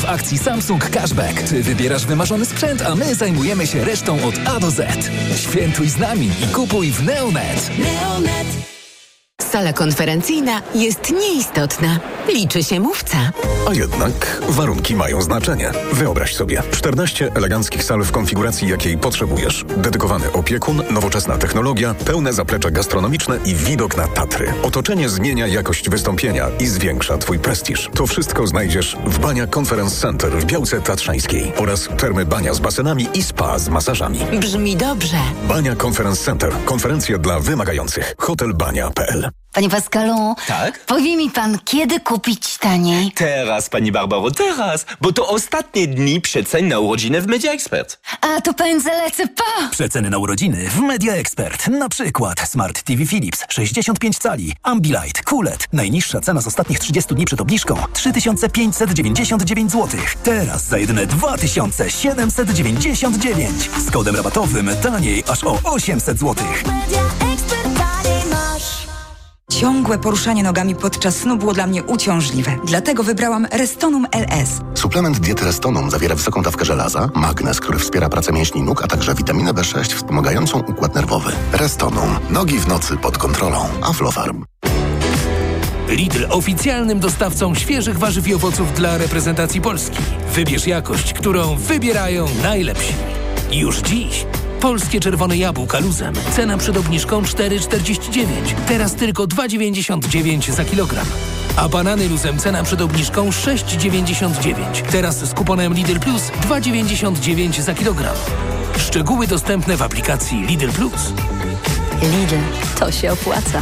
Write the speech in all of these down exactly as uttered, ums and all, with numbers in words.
akcji Samsung Cashback. Ty wybierasz wymarzony sprzęt, a my zajmujemy się resztą od A do Z. Świętuj z nami i kupuj w Neonet. Neonet. Sala konferencyjna jest nieistotna. Liczy się mówca. A jednak warunki mają znaczenie. Wyobraź sobie czternaście eleganckich sal w konfiguracji, jakiej potrzebujesz. Dedykowany opiekun, nowoczesna technologia, pełne zaplecze gastronomiczne i widok na Tatry. Otoczenie zmienia jakość wystąpienia i zwiększa Twój prestiż. To wszystko znajdziesz w Bania Conference Center w Białce Tatrzańskiej oraz termy Bania z basenami i spa z masażami. Brzmi dobrze. Bania Conference Center. Konferencje dla wymagających. hotel bania kropka p l. Panie Pascalu, tak? Powie mi pan, kiedy kupić taniej? Teraz, pani Barbaro, teraz, bo to ostatnie dni przecen na urodziny w Media Expert. A to pędzę lecę po! Przeceny na urodziny w Media Expert. Na przykład Smart T V Philips sześćdziesiąt pięć cali, Ambilight, Q L E D. Najniższa cena z ostatnich trzydziestu dni przed obniżką trzy tysiące pięćset dziewięćdziesiąt dziewięć złotych. Teraz za jedyne dwa tysiące siedemset dziewięćdziesiąt dziewięć. Z kodem rabatowym taniej aż o osiemset złotych. Media Expert taniej masz. Ciągłe poruszanie nogami podczas snu było dla mnie uciążliwe. Dlatego wybrałam Restonum L S. Suplement diety Restonum zawiera wysoką dawkę żelaza, magnez, który wspiera pracę mięśni nóg, a także witaminę B sześć wspomagającą układ nerwowy. Restonum. Nogi w nocy pod kontrolą. Aflofarm. Lidl oficjalnym dostawcą świeżych warzyw i owoców dla reprezentacji Polski. Wybierz jakość, którą wybierają najlepsi. Już dziś polskie czerwone jabłka luzem. Cena przed obniżką cztery czterdzieści dziewięć. Teraz tylko dwa dziewięćdziesiąt dziewięć za kilogram. A banany luzem cena przed obniżką sześć dziewięćdziesiąt dziewięć. Teraz z kuponem Lidl Plus dwa dziewięćdziesiąt dziewięć za kilogram. Szczegóły dostępne w aplikacji Lidl Plus. Lidl, to się opłaca.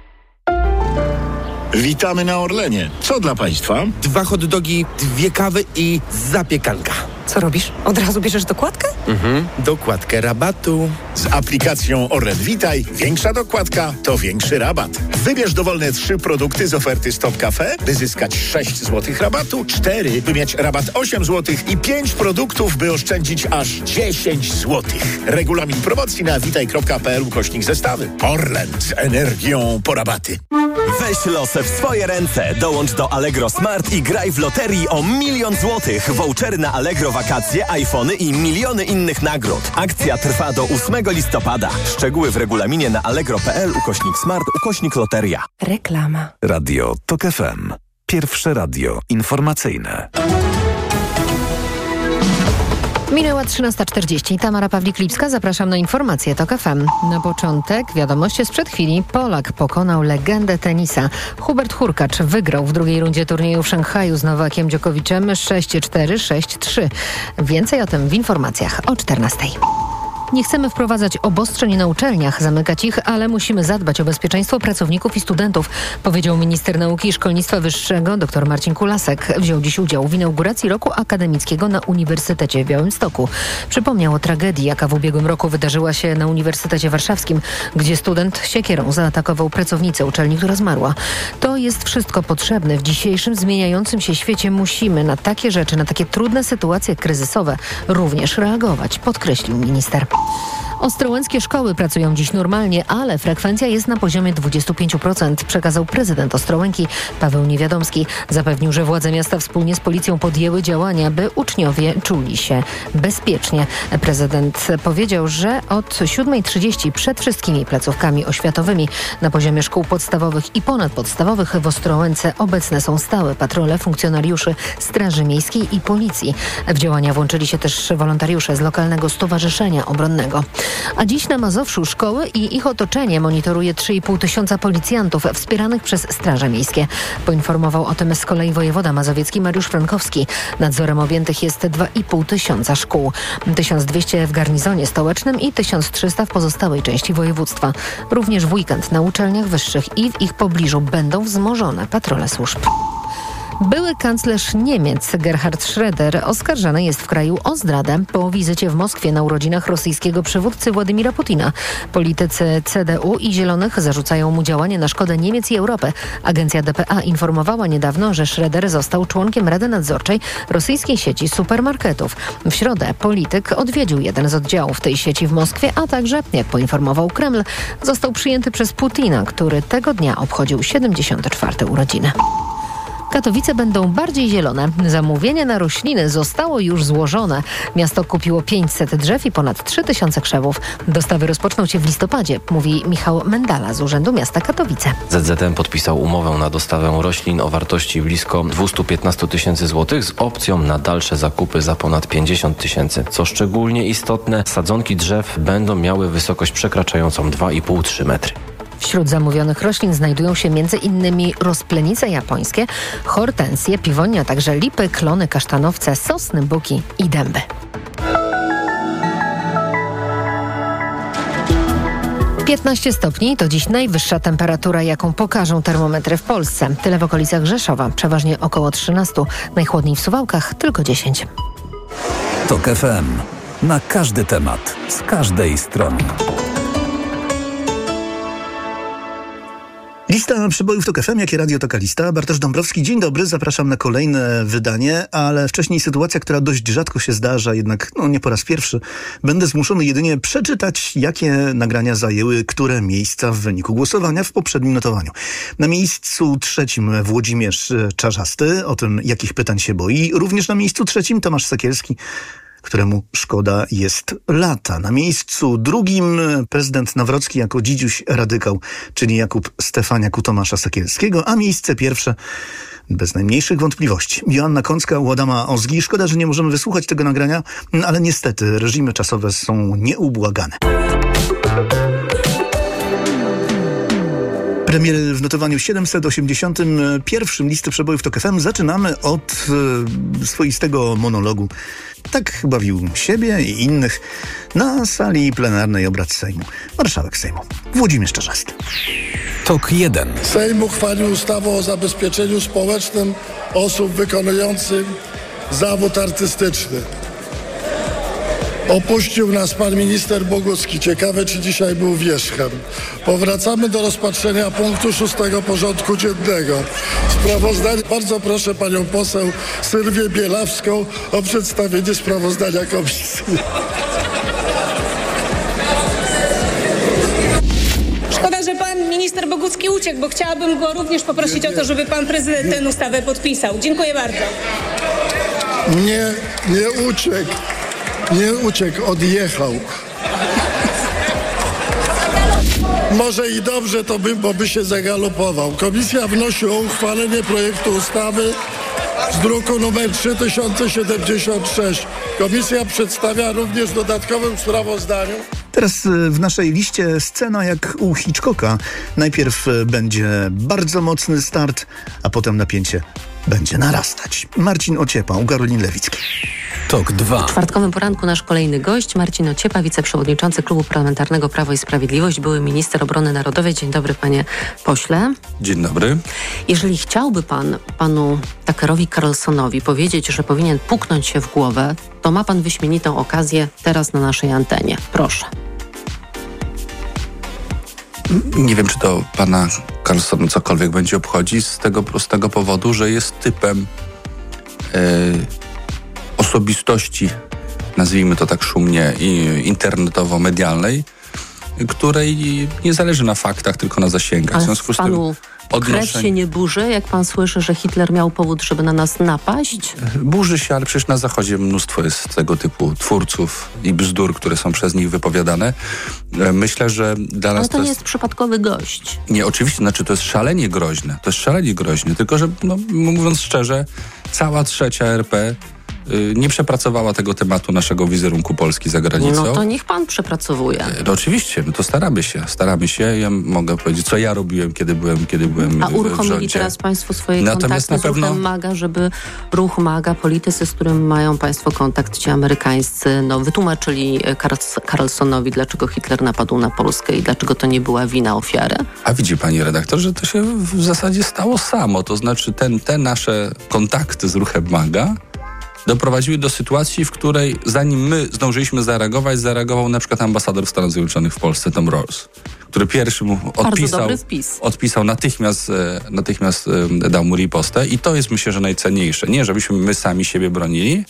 Witamy na Orlenie. Co dla Państwa? Dwa hot dogi, dwie kawy i zapiekanka. Co robisz? Od razu bierzesz dokładkę? Mhm, dokładkę rabatu. Z aplikacją Orlen Witaj większa dokładka to większy rabat. Wybierz dowolne trzy produkty z oferty Stop Cafe, by zyskać sześć złotych rabatu, cztery, by mieć rabat osiem złotych i pięć produktów, by oszczędzić aż dziesięć złotych. Regulamin promocji na witaj kropka p l ukośnik zestawy. Orlen z energią po rabaty. Weź losy w swoje ręce. Dołącz do Allegro Smart i graj w loterii o milion złotych. Vouchery na Allegro wakacje, iPhony i miliony innych nagród. Akcja trwa do ósmego listopada. Szczegóły w regulaminie na allegro kropka p l ukośnik smart ukośnik loteria. Reklama. Radio Tok F M. Pierwsze radio informacyjne. Minęła trzynasta czterdzieści. Tamara Pawlik-Lipska, zapraszam na informacje TOK F M. Na początek wiadomości sprzed chwili. Polak pokonał legendę tenisa. Hubert Hurkacz wygrał w drugiej rundzie turnieju w Szanghaju z Nowakiem Djokoviczem sześć cztery, sześć trzy. Więcej o tym w informacjach o czternastej. Nie chcemy wprowadzać obostrzeń na uczelniach, zamykać ich, ale musimy zadbać o bezpieczeństwo pracowników i studentów, powiedział minister nauki i szkolnictwa wyższego dr Marcin Kulasek. Wziął dziś udział w inauguracji roku akademickiego na Uniwersytecie w Białymstoku. Przypomniał o tragedii, jaka w ubiegłym roku wydarzyła się na Uniwersytecie Warszawskim, gdzie student siekierą zaatakował pracownicę uczelni, która zmarła. To jest wszystko potrzebne. W dzisiejszym zmieniającym się świecie musimy na takie rzeczy, na takie trudne sytuacje kryzysowe również reagować, podkreślił minister. Ostrołęckie szkoły pracują dziś normalnie, ale frekwencja jest na poziomie dwadzieścia pięć procent, przekazał prezydent Ostrołęki Paweł Niewiadomski. Zapewnił, że władze miasta wspólnie z policją podjęły działania, by uczniowie czuli się bezpiecznie. Prezydent powiedział, że od siódmej trzydzieści przed wszystkimi placówkami oświatowymi na poziomie szkół podstawowych i ponadpodstawowych w Ostrołęce obecne są stałe patrole funkcjonariuszy Straży Miejskiej i Policji. W działania włączyli się też wolontariusze z lokalnego stowarzyszenia obronnego. A dziś na Mazowszu szkoły i ich otoczenie monitoruje trzy i pół tysiąca policjantów wspieranych przez Straże Miejskie. Poinformował o tym z kolei wojewoda mazowiecki Mariusz Frankowski. Nadzorem objętych jest dwa i pół tysiąca szkół. tysiąc dwieście w garnizonie stołecznym i tysiąc trzysta w pozostałej części województwa. Również w weekend na uczelniach wyższych i w ich pobliżu będą wzmożone patrole służb. Były kanclerz Niemiec Gerhard Schröder oskarżany jest w kraju o zdradę po wizycie w Moskwie na urodzinach rosyjskiego przywódcy Władimira Putina. Politycy C D U i Zielonych zarzucają mu działanie na szkodę Niemiec i Europy. Agencja D P A informowała niedawno, że Schröder został członkiem Rady Nadzorczej rosyjskiej sieci supermarketów. W środę polityk odwiedził jeden z oddziałów tej sieci w Moskwie, a także, jak poinformował Kreml, został przyjęty przez Putina, który tego dnia obchodził siedemdziesiąte czwarte urodziny. Katowice będą bardziej zielone. Zamówienie na rośliny zostało już złożone. Miasto kupiło pięćset drzew i ponad trzy tysiące krzewów. Dostawy rozpoczną się w listopadzie, mówi Michał Mendala z Urzędu Miasta Katowice. Z Z M podpisał umowę na dostawę roślin o wartości blisko dwieście piętnaście tysięcy złotych z opcją na dalsze zakupy za ponad pięćdziesiąt tysięcy. Co szczególnie istotne, sadzonki drzew będą miały wysokość przekraczającą dwa i pół do trzech metry. Wśród zamówionych roślin znajdują się między innymi rozplenice japońskie, hortensje, piwonie, a także lipy, klony, kasztanowce, sosny, buki i dęby. piętnaście stopni to dziś najwyższa temperatura, jaką pokażą termometry w Polsce. Tyle w okolicach Rzeszowa, przeważnie około trzynaście. Najchłodniej w Suwałkach tylko dziesięć. Tok F M. Na każdy temat, z każdej strony. Lista przebojów Tok F M, jakie radio Toka Lista. Bartosz Dąbrowski, dzień dobry, zapraszam na kolejne wydanie, ale wcześniej sytuacja, która dość rzadko się zdarza, jednak no, nie po raz pierwszy. Będę zmuszony jedynie przeczytać, jakie nagrania zajęły które miejsca w wyniku głosowania w poprzednim notowaniu. Na miejscu trzecim Włodzimierz Czarzasty, o tym, jakich pytań się boi. Również na miejscu trzecim Tomasz Sekielski, któremu szkoda jest lata. Na miejscu drugim prezydent Nawrocki jako dzidziuś radykał, czyli Jakub Stefaniak u Tomasza Sekielskiego, a miejsce pierwsze bez najmniejszych wątpliwości Joanna Kącka u Adama Ozgi. Szkoda, że nie możemy wysłuchać tego nagrania, ale niestety reżimy czasowe są nieubłagane. Premier w notowaniu siedemset osiemdziesiątym pierwszym listy przebojów Tok F M. Zaczynamy od e, swoistego monologu. Tak bawił siebie i innych na sali plenarnej obrad Sejmu. Marszałek Sejmu Włodzimierz Czarzasty. Tok jeden. Sejm uchwalił ustawę o zabezpieczeniu społecznym osób wykonujących zawód artystyczny. Opuścił nas pan minister Bogucki. Ciekawe, czy dzisiaj był wierzchem. Powracamy do rozpatrzenia punktu szóstego porządku dziennego. Sprawozdanie. Bardzo proszę panią poseł Sylwię Bielawską o przedstawienie sprawozdania komisji. Szkoda, że pan minister Bogucki uciekł, bo chciałabym go również poprosić nie, nie. o to, żeby pan prezydent tę ustawę podpisał. Dziękuję bardzo. Nie, nie uciekł. Nie uciekł, odjechał. Może i dobrze to by, bo by się zagalopował. Komisja wnosi o uchwalenie projektu ustawy z druku nr trzy tysiące siedemdziesiąt sześć. Komisja przedstawia również w dodatkowym sprawozdaniu. Teraz w naszej liście scena jak u Hitchcocka. Najpierw będzie bardzo mocny start, a potem napięcie będzie narastać. Marcin Ociepa u Karoliny Lewickiej. Tok dwa. W czwartkowym poranku nasz kolejny gość, Marcin Ociepa, wiceprzewodniczący Klubu Parlamentarnego Prawo i Sprawiedliwość, były minister obrony narodowej. Dzień dobry, panie pośle. Dzień dobry. Jeżeli chciałby pan panu Tuckerowi Carlsonowi powiedzieć, że powinien puknąć się w głowę, to ma pan wyśmienitą okazję teraz na naszej antenie. Proszę. Nie wiem, czy to pana Carlsona cokolwiek będzie obchodzić z tego prostego powodu, że jest typem yy, osobistości, nazwijmy to tak szumnie, internetowo-medialnej, której nie zależy na faktach, tylko na zasięgach. Ale w związku z tym panu odnoszeń... krew się nie burzy, jak pan słyszy, że Hitler miał powód, żeby na nas napaść? Burzy się, ale przecież na Zachodzie mnóstwo jest tego typu twórców i bzdur, które są przez nich wypowiadane. Myślę, że dla nas ale to, to nie jest... jest przypadkowy gość. Nie, oczywiście, znaczy to jest szalenie groźne. To jest szalenie groźne, tylko że, no, mówiąc szczerze, cała trzecia R P nie przepracowała tego tematu naszego wizerunku Polski za granicą. No to niech pan przepracowuje. No oczywiście, no to staramy się, staramy się. Ja mogę powiedzieć, co ja robiłem, kiedy byłem, kiedy byłem A w, uruchomili w teraz państwo swoje Natomiast kontakty na pewno... z ruchem MAGA, żeby ruch MAGA, politycy, z którym mają państwo kontakt, ci amerykańscy, no wytłumaczyli Carlsonowi, dlaczego Hitler napadł na Polskę i dlaczego to nie była wina ofiary? A widzi pani redaktor, że to się w zasadzie stało samo. To znaczy ten, te nasze kontakty z ruchem MAGA doprowadziły do sytuacji, w której zanim my zdążyliśmy zareagować, zareagował na przykład ambasador Stanów Zjednoczonych w Polsce, Tom Rawls, który pierwszy mu odpisał, odpisał natychmiast, natychmiast dał mu ripostę i to jest, myślę, że najcenniejsze. Nie, żebyśmy my sami siebie bronili,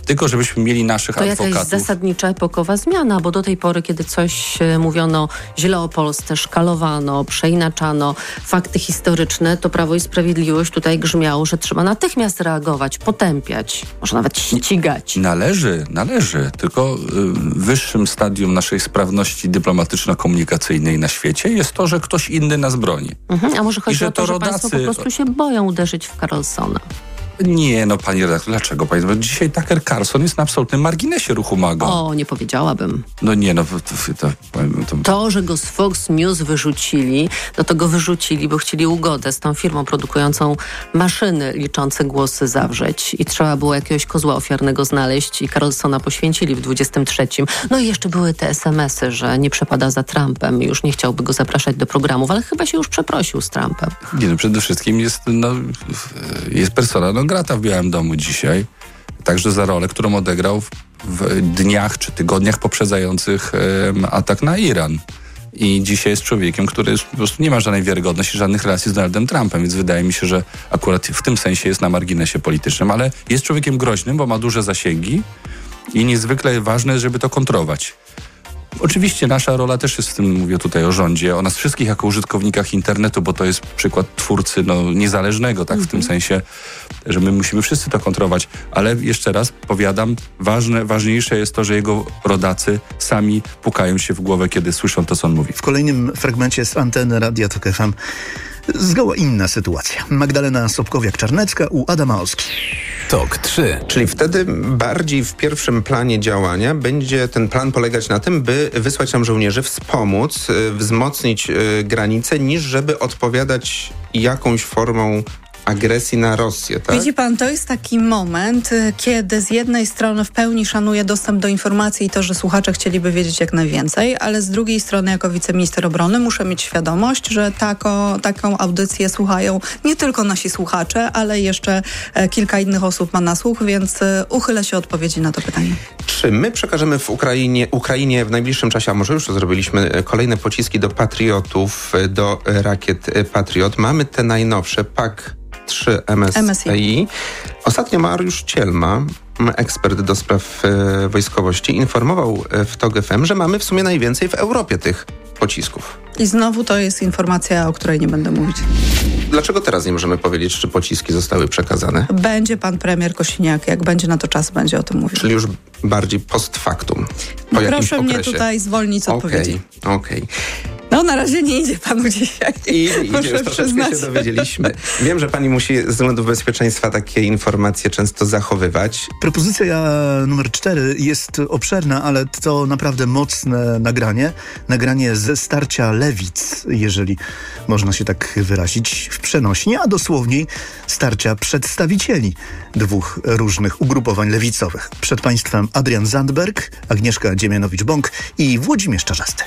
tylko żebyśmy mieli naszych to adwokatów. To jakaś zasadnicza epokowa zmiana, bo do tej pory, kiedy coś mówiono źle o Polsce, szkalowano, przeinaczano fakty historyczne, to Prawo i Sprawiedliwość tutaj grzmiało, że trzeba natychmiast reagować, potępiać, może nawet ścigać. Należy, należy, tylko y, wyższym stadium naszej sprawności dyplomatyczno-komunikacyjnej na świecie jest to, że ktoś inny nas broni. Mhm, a może chodzi że o to, to że rodacy... państwo po prostu się boją uderzyć w Carlsona? Nie, no pani redaktor, dlaczego pani? Bo dzisiaj Tucker Carlson jest na absolutnym marginesie ruchu MAGA. O, nie powiedziałabym. No nie, no to... To, to... to że go z Fox News wyrzucili, no to go wyrzucili, bo chcieli ugodę z tą firmą produkującą maszyny liczące głosy zawrzeć i trzeba było jakiegoś kozła ofiarnego znaleźć i Carlsona poświęcili w dwudziestym trzecim. No i jeszcze były te es em esy, że nie przepada za Trumpem i już nie chciałby go zapraszać do programów, ale chyba się już przeprosił z Trumpem. Nie, no przede wszystkim jest, no, jest persona non grata w Białym Domu dzisiaj, także za rolę, którą odegrał w, w dniach czy tygodniach poprzedzających um, atak na Iran. I dzisiaj jest człowiekiem, który jest, po prostu nie ma żadnej wiarygodności, żadnych relacji z Donaldem Trumpem, więc wydaje mi się, że akurat w tym sensie jest na marginesie politycznym, ale jest człowiekiem groźnym, bo ma duże zasięgi i niezwykle ważne jest, żeby to kontrować. Oczywiście nasza rola też jest w tym, mówię tutaj o rządzie, o nas wszystkich jako użytkownikach internetu, bo to jest przykład twórcy no, niezależnego, tak, w tym sensie, że my musimy wszyscy to kontrolować, ale jeszcze raz powiadam, ważne, ważniejsze jest to, że jego rodacy sami pukają się w głowę, kiedy słyszą to, co on mówi. W kolejnym fragmencie z anteny Radia Tok F M zgoła inna sytuacja. Magdalena Sobkowiak-Czarnecka u Adama Oski. Tok trzy. Czyli wtedy bardziej w pierwszym planie działania będzie ten plan polegać na tym, by wysłać nam żołnierzy, wspomóc, wzmocnić granice, niż żeby odpowiadać jakąś formą agresji na Rosję, tak? Widzi pan, to jest taki moment, kiedy z jednej strony w pełni szanuję dostęp do informacji i to, że słuchacze chcieliby wiedzieć jak najwięcej, ale z drugiej strony jako wiceminister obrony muszę mieć świadomość, że tako, taką audycję słuchają nie tylko nasi słuchacze, ale jeszcze kilka innych osób ma na słuch, więc uchylę się odpowiedzi na to pytanie. Czy my przekażemy w Ukrainie, Ukrainie w najbliższym czasie, a może już to zrobiliśmy, kolejne pociski do Patriotów, do rakiet Patriot? Mamy te najnowsze, P A K trzy M S I. Ostatnio Mariusz Cielma, ekspert do spraw e, wojskowości, informował w Tok F M, że mamy w sumie najwięcej w Europie tych pocisków. I znowu to jest informacja, o której nie będę mówić. Dlaczego teraz nie możemy powiedzieć, czy pociski zostały przekazane? Będzie pan premier Kosiniak, jak będzie na to czas, będzie o tym mówił. Czyli już bardziej post factum. Po Proszę mnie okresie. tutaj zwolnić z odpowiedzi. Okej, okej. No na razie nie idzie panu dzisiaj. I idzie, już troszeczkę się dowiedzieliśmy. Wiem, że pani musi z względów bezpieczeństwa takie informacje często zachowywać. Propozycja numer cztery jest obszerna, ale to naprawdę mocne nagranie. Nagranie ze starcia lewic, jeżeli można się tak wyrazić, w przenośni, a dosłowniej starcia przedstawicieli dwóch różnych ugrupowań lewicowych. Przed państwem Adrian Zandberg, Agnieszka Dziemianowicz-Bąk i Włodzimierz Czarzasty.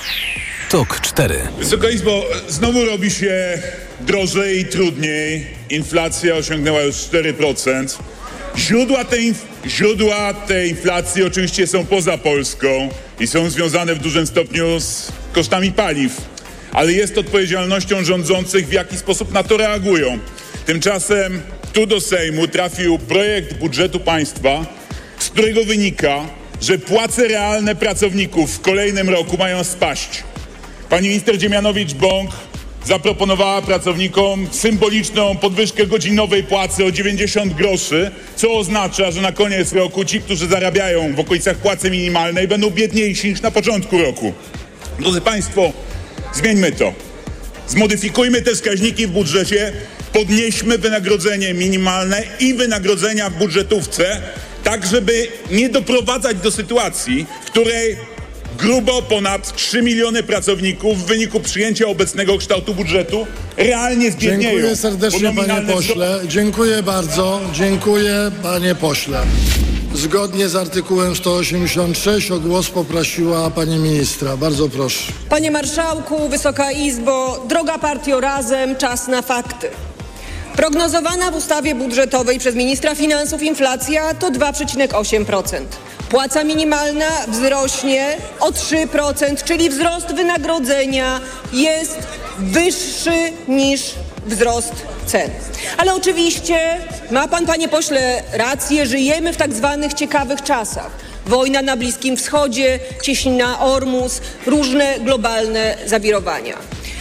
Tok cztery. Wysoka Izbo, znowu robi się drożej i trudniej. Inflacja osiągnęła już cztery procent. Źródła tej, źródła tej inflacji oczywiście są poza Polską i są związane w dużym stopniu z kosztami paliw. Ale jest odpowiedzialnością rządzących, w jaki sposób na to reagują. Tymczasem tu do Sejmu trafił projekt budżetu państwa, z którego wynika, że płace realne pracowników w kolejnym roku mają spaść. Pani minister Dziemianowicz-Bąk zaproponowała pracownikom symboliczną podwyżkę godzinowej płacy o dziewięćdziesiąt groszy, co oznacza, że na koniec roku ci, którzy zarabiają w okolicach płacy minimalnej, będą biedniejsi niż na początku roku. Drodzy Państwo, zmieńmy to. Zmodyfikujmy te wskaźniki w budżecie, podnieśmy wynagrodzenie minimalne i wynagrodzenia w budżetówce, tak żeby nie doprowadzać do sytuacji, w której grubo ponad trzy miliony pracowników w wyniku przyjęcia obecnego kształtu budżetu realnie zbiednieją. Dziękuję serdecznie, panie pośle. Dziękuję bardzo. Dziękuję, panie pośle. Zgodnie z artykułem sto osiemdziesiąt sześć o głos poprosiła pani ministra. Bardzo proszę. Panie marszałku, Wysoka Izbo, droga partio Razem, czas na fakty. Prognozowana w ustawie budżetowej przez ministra finansów inflacja to dwa przecinek osiem procent. Płaca minimalna wzrośnie o trzy procent, czyli wzrost wynagrodzenia jest wyższy niż wzrost cen. Ale oczywiście ma pan, panie pośle, rację, żyjemy w tak zwanych ciekawych czasach. Wojna na Bliskim Wschodzie, cieśnina Ormus, różne globalne zawirowania.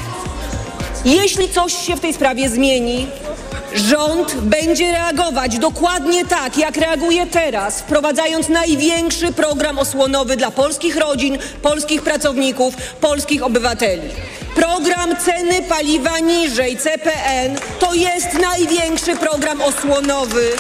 Jeśli coś się w tej sprawie zmieni, rząd będzie reagować dokładnie tak, jak reaguje teraz, wprowadzając największy program osłonowy dla polskich rodzin, polskich pracowników, polskich obywateli. Program ceny paliwa niżej, C P N, to jest największy program osłonowy,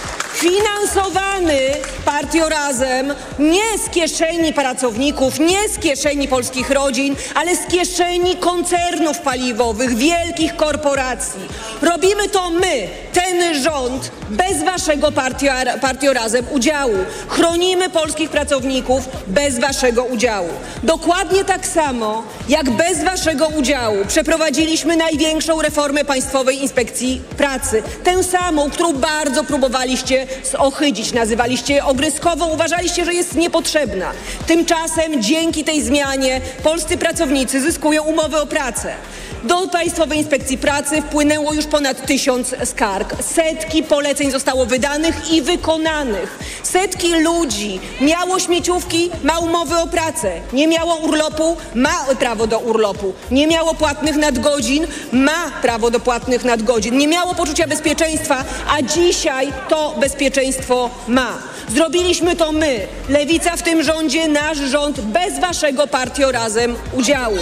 finansowany partią Razem nie z kieszeni pracowników, nie z kieszeni polskich rodzin, ale z kieszeni koncernów paliwowych, wielkich korporacji. Robimy to my, ten rząd, bez waszego partio, partią Razem udziału. Chronimy polskich pracowników bez waszego udziału. Dokładnie tak samo, jak bez waszego udziału przeprowadziliśmy największą reformę Państwowej Inspekcji Pracy. Tę samą, którą bardzo próbowaliście zohydzić, nazywaliście ogryskową, uważaliście, że jest niepotrzebna. Tymczasem dzięki tej zmianie polscy pracownicy zyskują umowę o pracę. Do Państwowej Inspekcji Pracy wpłynęło już ponad tysiąc skarg. Setki poleceń zostało wydanych i wykonanych. Setki ludzi miało śmieciówki, ma umowy o pracę. Nie miało urlopu, ma prawo do urlopu. Nie miało płatnych nadgodzin, ma prawo do płatnych nadgodzin. Nie miało poczucia bezpieczeństwa, a dzisiaj to bezpieczeństwo ma. Zrobiliśmy to my, Lewica w tym rządzie, nasz rząd, bez waszego partią Razem udziału.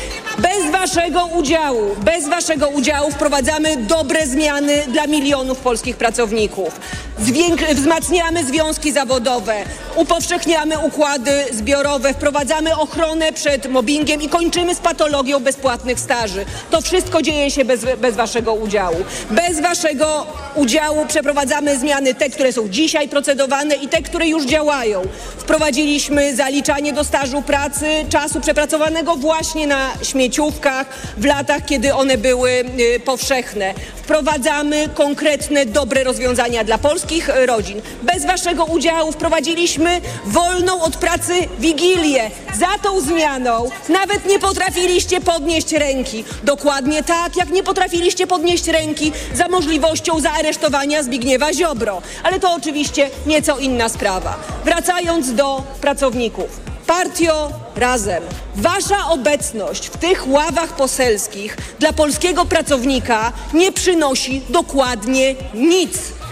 Bez waszego udziału, bez waszego udziału wprowadzamy dobre zmiany dla milionów polskich pracowników. Zwięk- wzmacniamy związki zawodowe, upowszechniamy układy zbiorowe, wprowadzamy ochronę przed mobbingiem i kończymy z patologią bezpłatnych staży. To wszystko dzieje się bez, bez waszego udziału. Bez waszego udziału przeprowadzamy zmiany, te, które są dzisiaj procedowane i te, które już działają. Wprowadziliśmy zaliczanie do stażu pracy czasu przepracowanego właśnie na śmieciówkach w latach, kiedy one były y, powszechne. Wprowadzamy konkretne, dobre rozwiązania dla polskich rodzin. Bez waszego udziału wprowadziliśmy wolną od pracy Wigilię. Za tą zmianą nawet nie potrafiliście podnieść ręki. Dokładnie tak, jak nie potrafiliście podnieść ręki za możliwością zaaresztowania Zbigniewa Ziobro. Ale to oczywiście nieco inna sprawa. Wracając do pracowników. Partio Razem, wasza obecność w tych ławach poselskich dla polskiego pracownika nie przynosi dokładnie nic.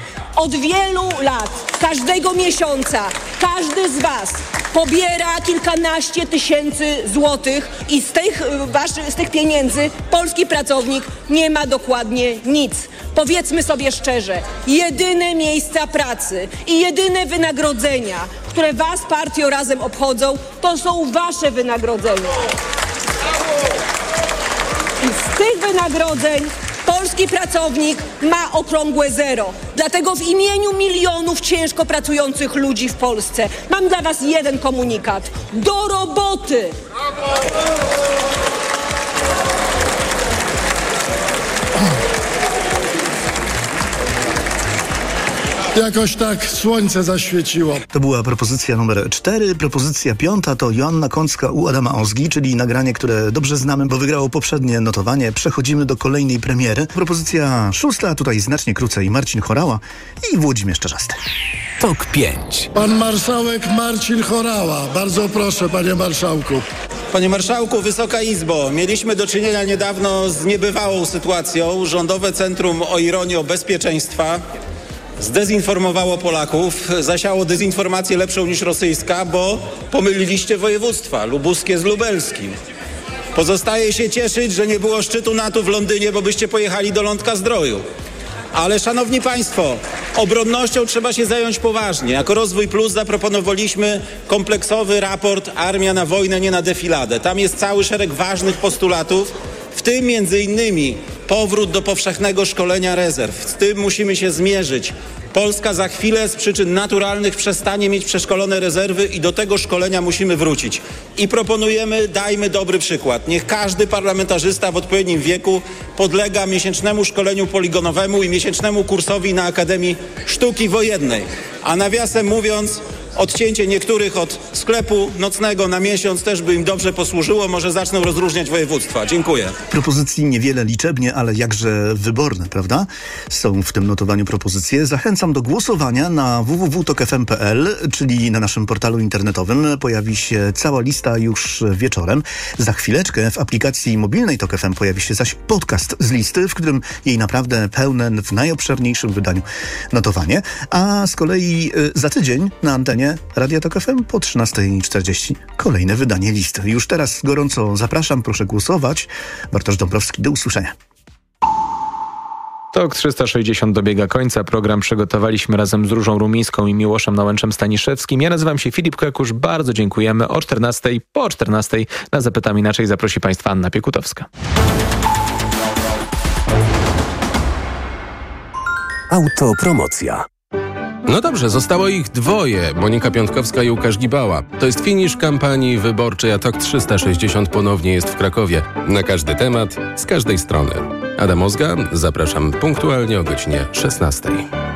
Od wielu lat, każdego miesiąca, każdy z was pobiera kilkanaście tysięcy złotych i z tych, waszy, z tych pieniędzy polski pracownik nie ma dokładnie nic. Powiedzmy sobie szczerze, jedyne miejsca pracy i jedyne wynagrodzenia, które was partią Razem obchodzą, to są wasze wynagrodzenia. I z tych wynagrodzeń polski pracownik ma okrągłe zero. Dlatego w imieniu milionów ciężko pracujących ludzi w Polsce mam dla was jeden komunikat. Do roboty! Jakoś tak słońce zaświeciło. To była propozycja numer cztery. Propozycja piąta to Joanna Kącka u Adama Ozgi, czyli nagranie, które dobrze znamy, bo wygrało poprzednie notowanie. Przechodzimy do kolejnej premiery. Propozycja szósta, tutaj znacznie krócej, Marcin Chorała i Włodzimierz Czarzasty. Tok pięć. Pan marszałek Marcin Chorała. Bardzo proszę, panie marszałku. Panie Marszałku, Wysoka Izbo, mieliśmy do czynienia niedawno z niebywałą sytuacją. Rządowe Centrum o Ironii Bezpieczeństwa zdezinformowało Polaków, zasiało dezinformację lepszą niż rosyjska, bo pomyliliście województwa lubuskie z lubelskim. Pozostaje się cieszyć, że nie było szczytu NATO w Londynie, bo byście pojechali do Lądka Zdroju. Ale szanowni państwo, obronnością trzeba się zająć poważnie. Jako Rozwój Plus zaproponowaliśmy kompleksowy raport Armia na wojnę, nie na defiladę. Tam jest cały szereg ważnych postulatów, w tym między innymi powrót do powszechnego szkolenia rezerw. Z tym musimy się zmierzyć. Polska za chwilę z przyczyn naturalnych przestanie mieć przeszkolone rezerwy i do tego szkolenia musimy wrócić. I proponujemy, dajmy dobry przykład. Niech każdy parlamentarzysta w odpowiednim wieku podlega miesięcznemu szkoleniu poligonowemu i miesięcznemu kursowi na Akademii Sztuki Wojennej. A nawiasem mówiąc, odcięcie niektórych od sklepu nocnego na miesiąc też by im dobrze posłużyło. Może zaczną rozróżniać województwa. Dziękuję. Propozycji niewiele liczebnie, ale jakże wyborne, prawda? Są w tym notowaniu propozycje. Zachęcam do głosowania na w w w kropka tok f m kropka p l, czyli na naszym portalu internetowym. Pojawi się cała lista już wieczorem. Za chwileczkę w aplikacji mobilnej Tok F M pojawi się zaś podcast z listy, w którym jej naprawdę pełne, w najobszerniejszym wydaniu notowanie. A z kolei y, za tydzień na antenie Radia Tok F M po trzynasta czterdzieści kolejne wydanie listy. Już teraz gorąco zapraszam, proszę głosować. Bartosz Dąbrowski, do usłyszenia. Tok trzysta sześćdziesiąt dobiega końca. Program przygotowaliśmy razem z Różą Rumińską i Miłoszem Nałęczem-Staniszewskim. Ja nazywam się Filip Kekusz. Bardzo dziękujemy. O czternastej, po czternastej na Zapytam Inaczej zaprosi Państwa Anna Piekutowska. Autopromocja. No dobrze, zostało ich dwoje, Monika Piątkowska i Łukasz Gibała. To jest finisz kampanii wyborczej, a Tok trzysta sześćdziesiąt ponownie jest w Krakowie. Na każdy temat, z każdej strony. Adam Ozga, zapraszam punktualnie o godzinie szesnastej.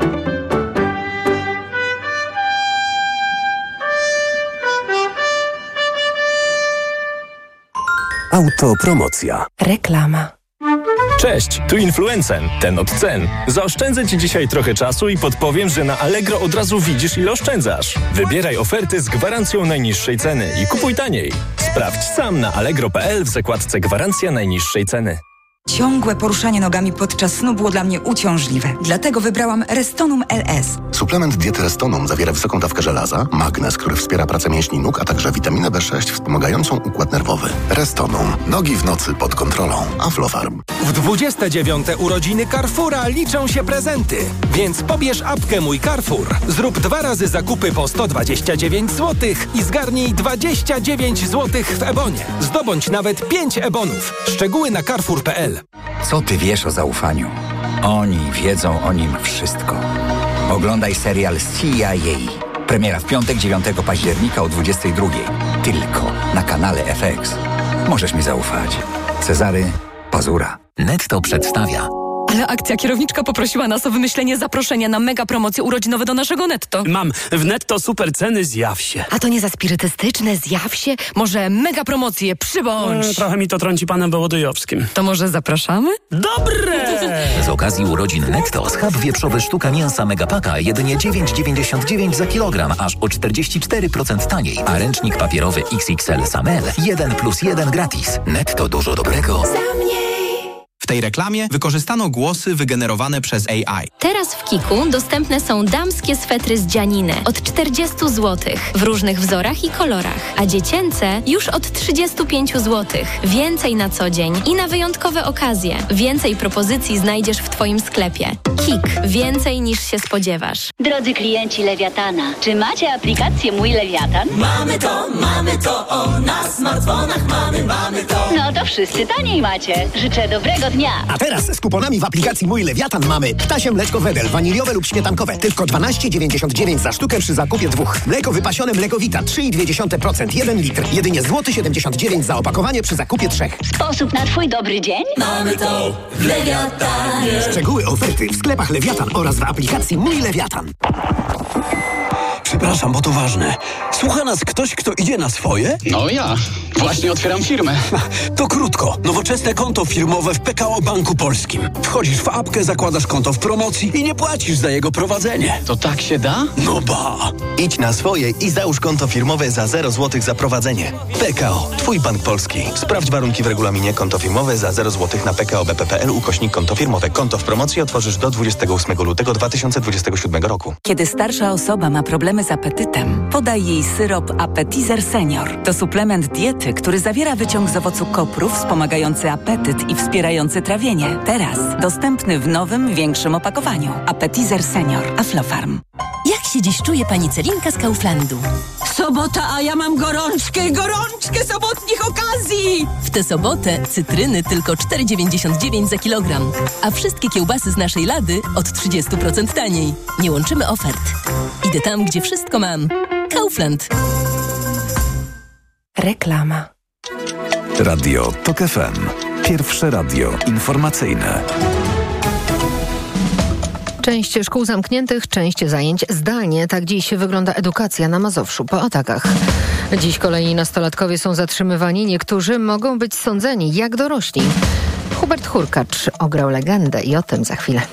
Autopromocja. Reklama. Cześć, tu Influencen, ten od cen. Zaoszczędzę Ci dzisiaj trochę czasu i podpowiem, że na Allegro od razu widzisz, ile oszczędzasz. Wybieraj oferty z gwarancją najniższej ceny i kupuj taniej. Sprawdź sam na allegro kropka p l w zakładce Gwarancja najniższej ceny. Ciągłe poruszanie nogami podczas snu było dla mnie uciążliwe. Dlatego wybrałam Restonum L S. Suplement diety Restonum zawiera wysoką dawkę żelaza, magnez, który wspiera pracę mięśni nóg, a także witaminę B sześć wspomagającą układ nerwowy. Restonum. Nogi w nocy pod kontrolą. Aflofarm. W dwudzieste dziewiąte urodziny Carrefoura liczą się prezenty. Więc pobierz apkę Mój Carrefour. Zrób dwa razy zakupy po sto dwadzieścia dziewięć złotych i zgarnij dwadzieścia dziewięć złotych w Ebonie. Zdobądź nawet pięć Ebonów. Szczegóły na carrefour kropka p l. Co ty wiesz o zaufaniu? Oni wiedzą o nim wszystko. Oglądaj serial C I A. Premiera w piątek, dziewiątego października o dwudziestej drugiej. Tylko na kanale F X. Możesz mi zaufać. Cezary Pazura. Netto przedstawia. Ale akcja kierowniczka poprosiła nas o wymyślenie zaproszenia na mega promocje urodzinowe do naszego Netto. Mam. W Netto super ceny, zjaw się. A to nie za spirytystyczne, zjaw się? Może mega promocje, przybądź. E, trochę mi to trąci panem Wołodyjowskim. To może zapraszamy? Dobre! Z okazji urodzin Netto schab wieprzowy sztuka mięsa Megapaka jedynie dziewięć dziewięćdziesiąt dziewięć za kilogram, aż o czterdzieści cztery procent taniej. A ręcznik papierowy X X L Samel jeden plus jeden gratis. Netto dużo dobrego. W tej reklamie wykorzystano głosy wygenerowane przez A I. Teraz w Kiku dostępne są damskie swetry z dzianiny od czterdzieści złotych w różnych wzorach i kolorach, a dziecięce już od trzydzieści pięć złotych. Więcej na co dzień i na wyjątkowe okazje. Więcej propozycji znajdziesz w Twoim sklepie. Kik. Więcej niż się spodziewasz. Drodzy klienci Lewiatana, czy macie aplikację Mój Lewiatan? Mamy to, mamy to, o, na smartfonach mamy, mamy to. No to wszyscy taniej macie. Życzę dobrego dnia. A teraz z kuponami w aplikacji Mój Lewiatan mamy ptasie mleczko Wedel, waniliowe lub śmietankowe. Tylko dwanaście dziewięćdziesiąt dziewięć za sztukę przy zakupie dwóch. Mleko wypasione Mlekowita trzy i dwie dziesiąte procent, jeden litr. Jedynie złoty siedemdziesiąt dziewięć za opakowanie przy zakupie trzech. Sposób na Twój dobry dzień? Mamy to w Lewiatanie. Szczegóły oferty w sklepach Lewiatan oraz w aplikacji Mój Lewiatan. Przepraszam, bo to ważne. Słucha nas ktoś, kto idzie na swoje? No ja. Właśnie otwieram firmę. To krótko. Nowoczesne konto firmowe w P K O Banku Polskim. Wchodzisz w apkę, zakładasz konto w promocji i nie płacisz za jego prowadzenie. To tak się da? No ba. Idź na swoje i załóż konto firmowe za zero złotych za prowadzenie. P K O. Twój bank polski. Sprawdź warunki w regulaminie. Konto firmowe za zero złotych na p k o b p kropka p l ukośnik konto firmowe. Konto w promocji otworzysz do dwudziestego ósmego lutego dwa tysiące dwudziestego siódmego roku. Kiedy starsza osoba ma problemy z apetytem, podaj jej syrop Appetizer Senior. To suplement diety, który zawiera wyciąg z owocu koprów wspomagający apetyt i wspierający trawienie. Teraz dostępny w nowym, większym opakowaniu. Appetizer Senior. Aflofarm. Jak się dziś czuje pani Celinka z Kauflandu? Sobota, a ja mam gorączkę, gorączkę sobotnich okazji! W tę sobotę cytryny tylko cztery dziewięćdziesiąt dziewięć za kilogram, a wszystkie kiełbasy z naszej lady od trzydzieści procent taniej. Nie łączymy ofert. Idę tam, gdzie wszystko mam. Kaufland. Reklama. Radio Tok F M. Pierwsze radio informacyjne. Część szkół zamkniętych, część zajęć zdalnie. Tak dziś wygląda edukacja na Mazowszu po atakach. Dziś kolejni nastolatkowie są zatrzymywani. Niektórzy mogą być sądzeni jak dorośli. Hubert Hurkacz ograł legendę i o tym za chwilę.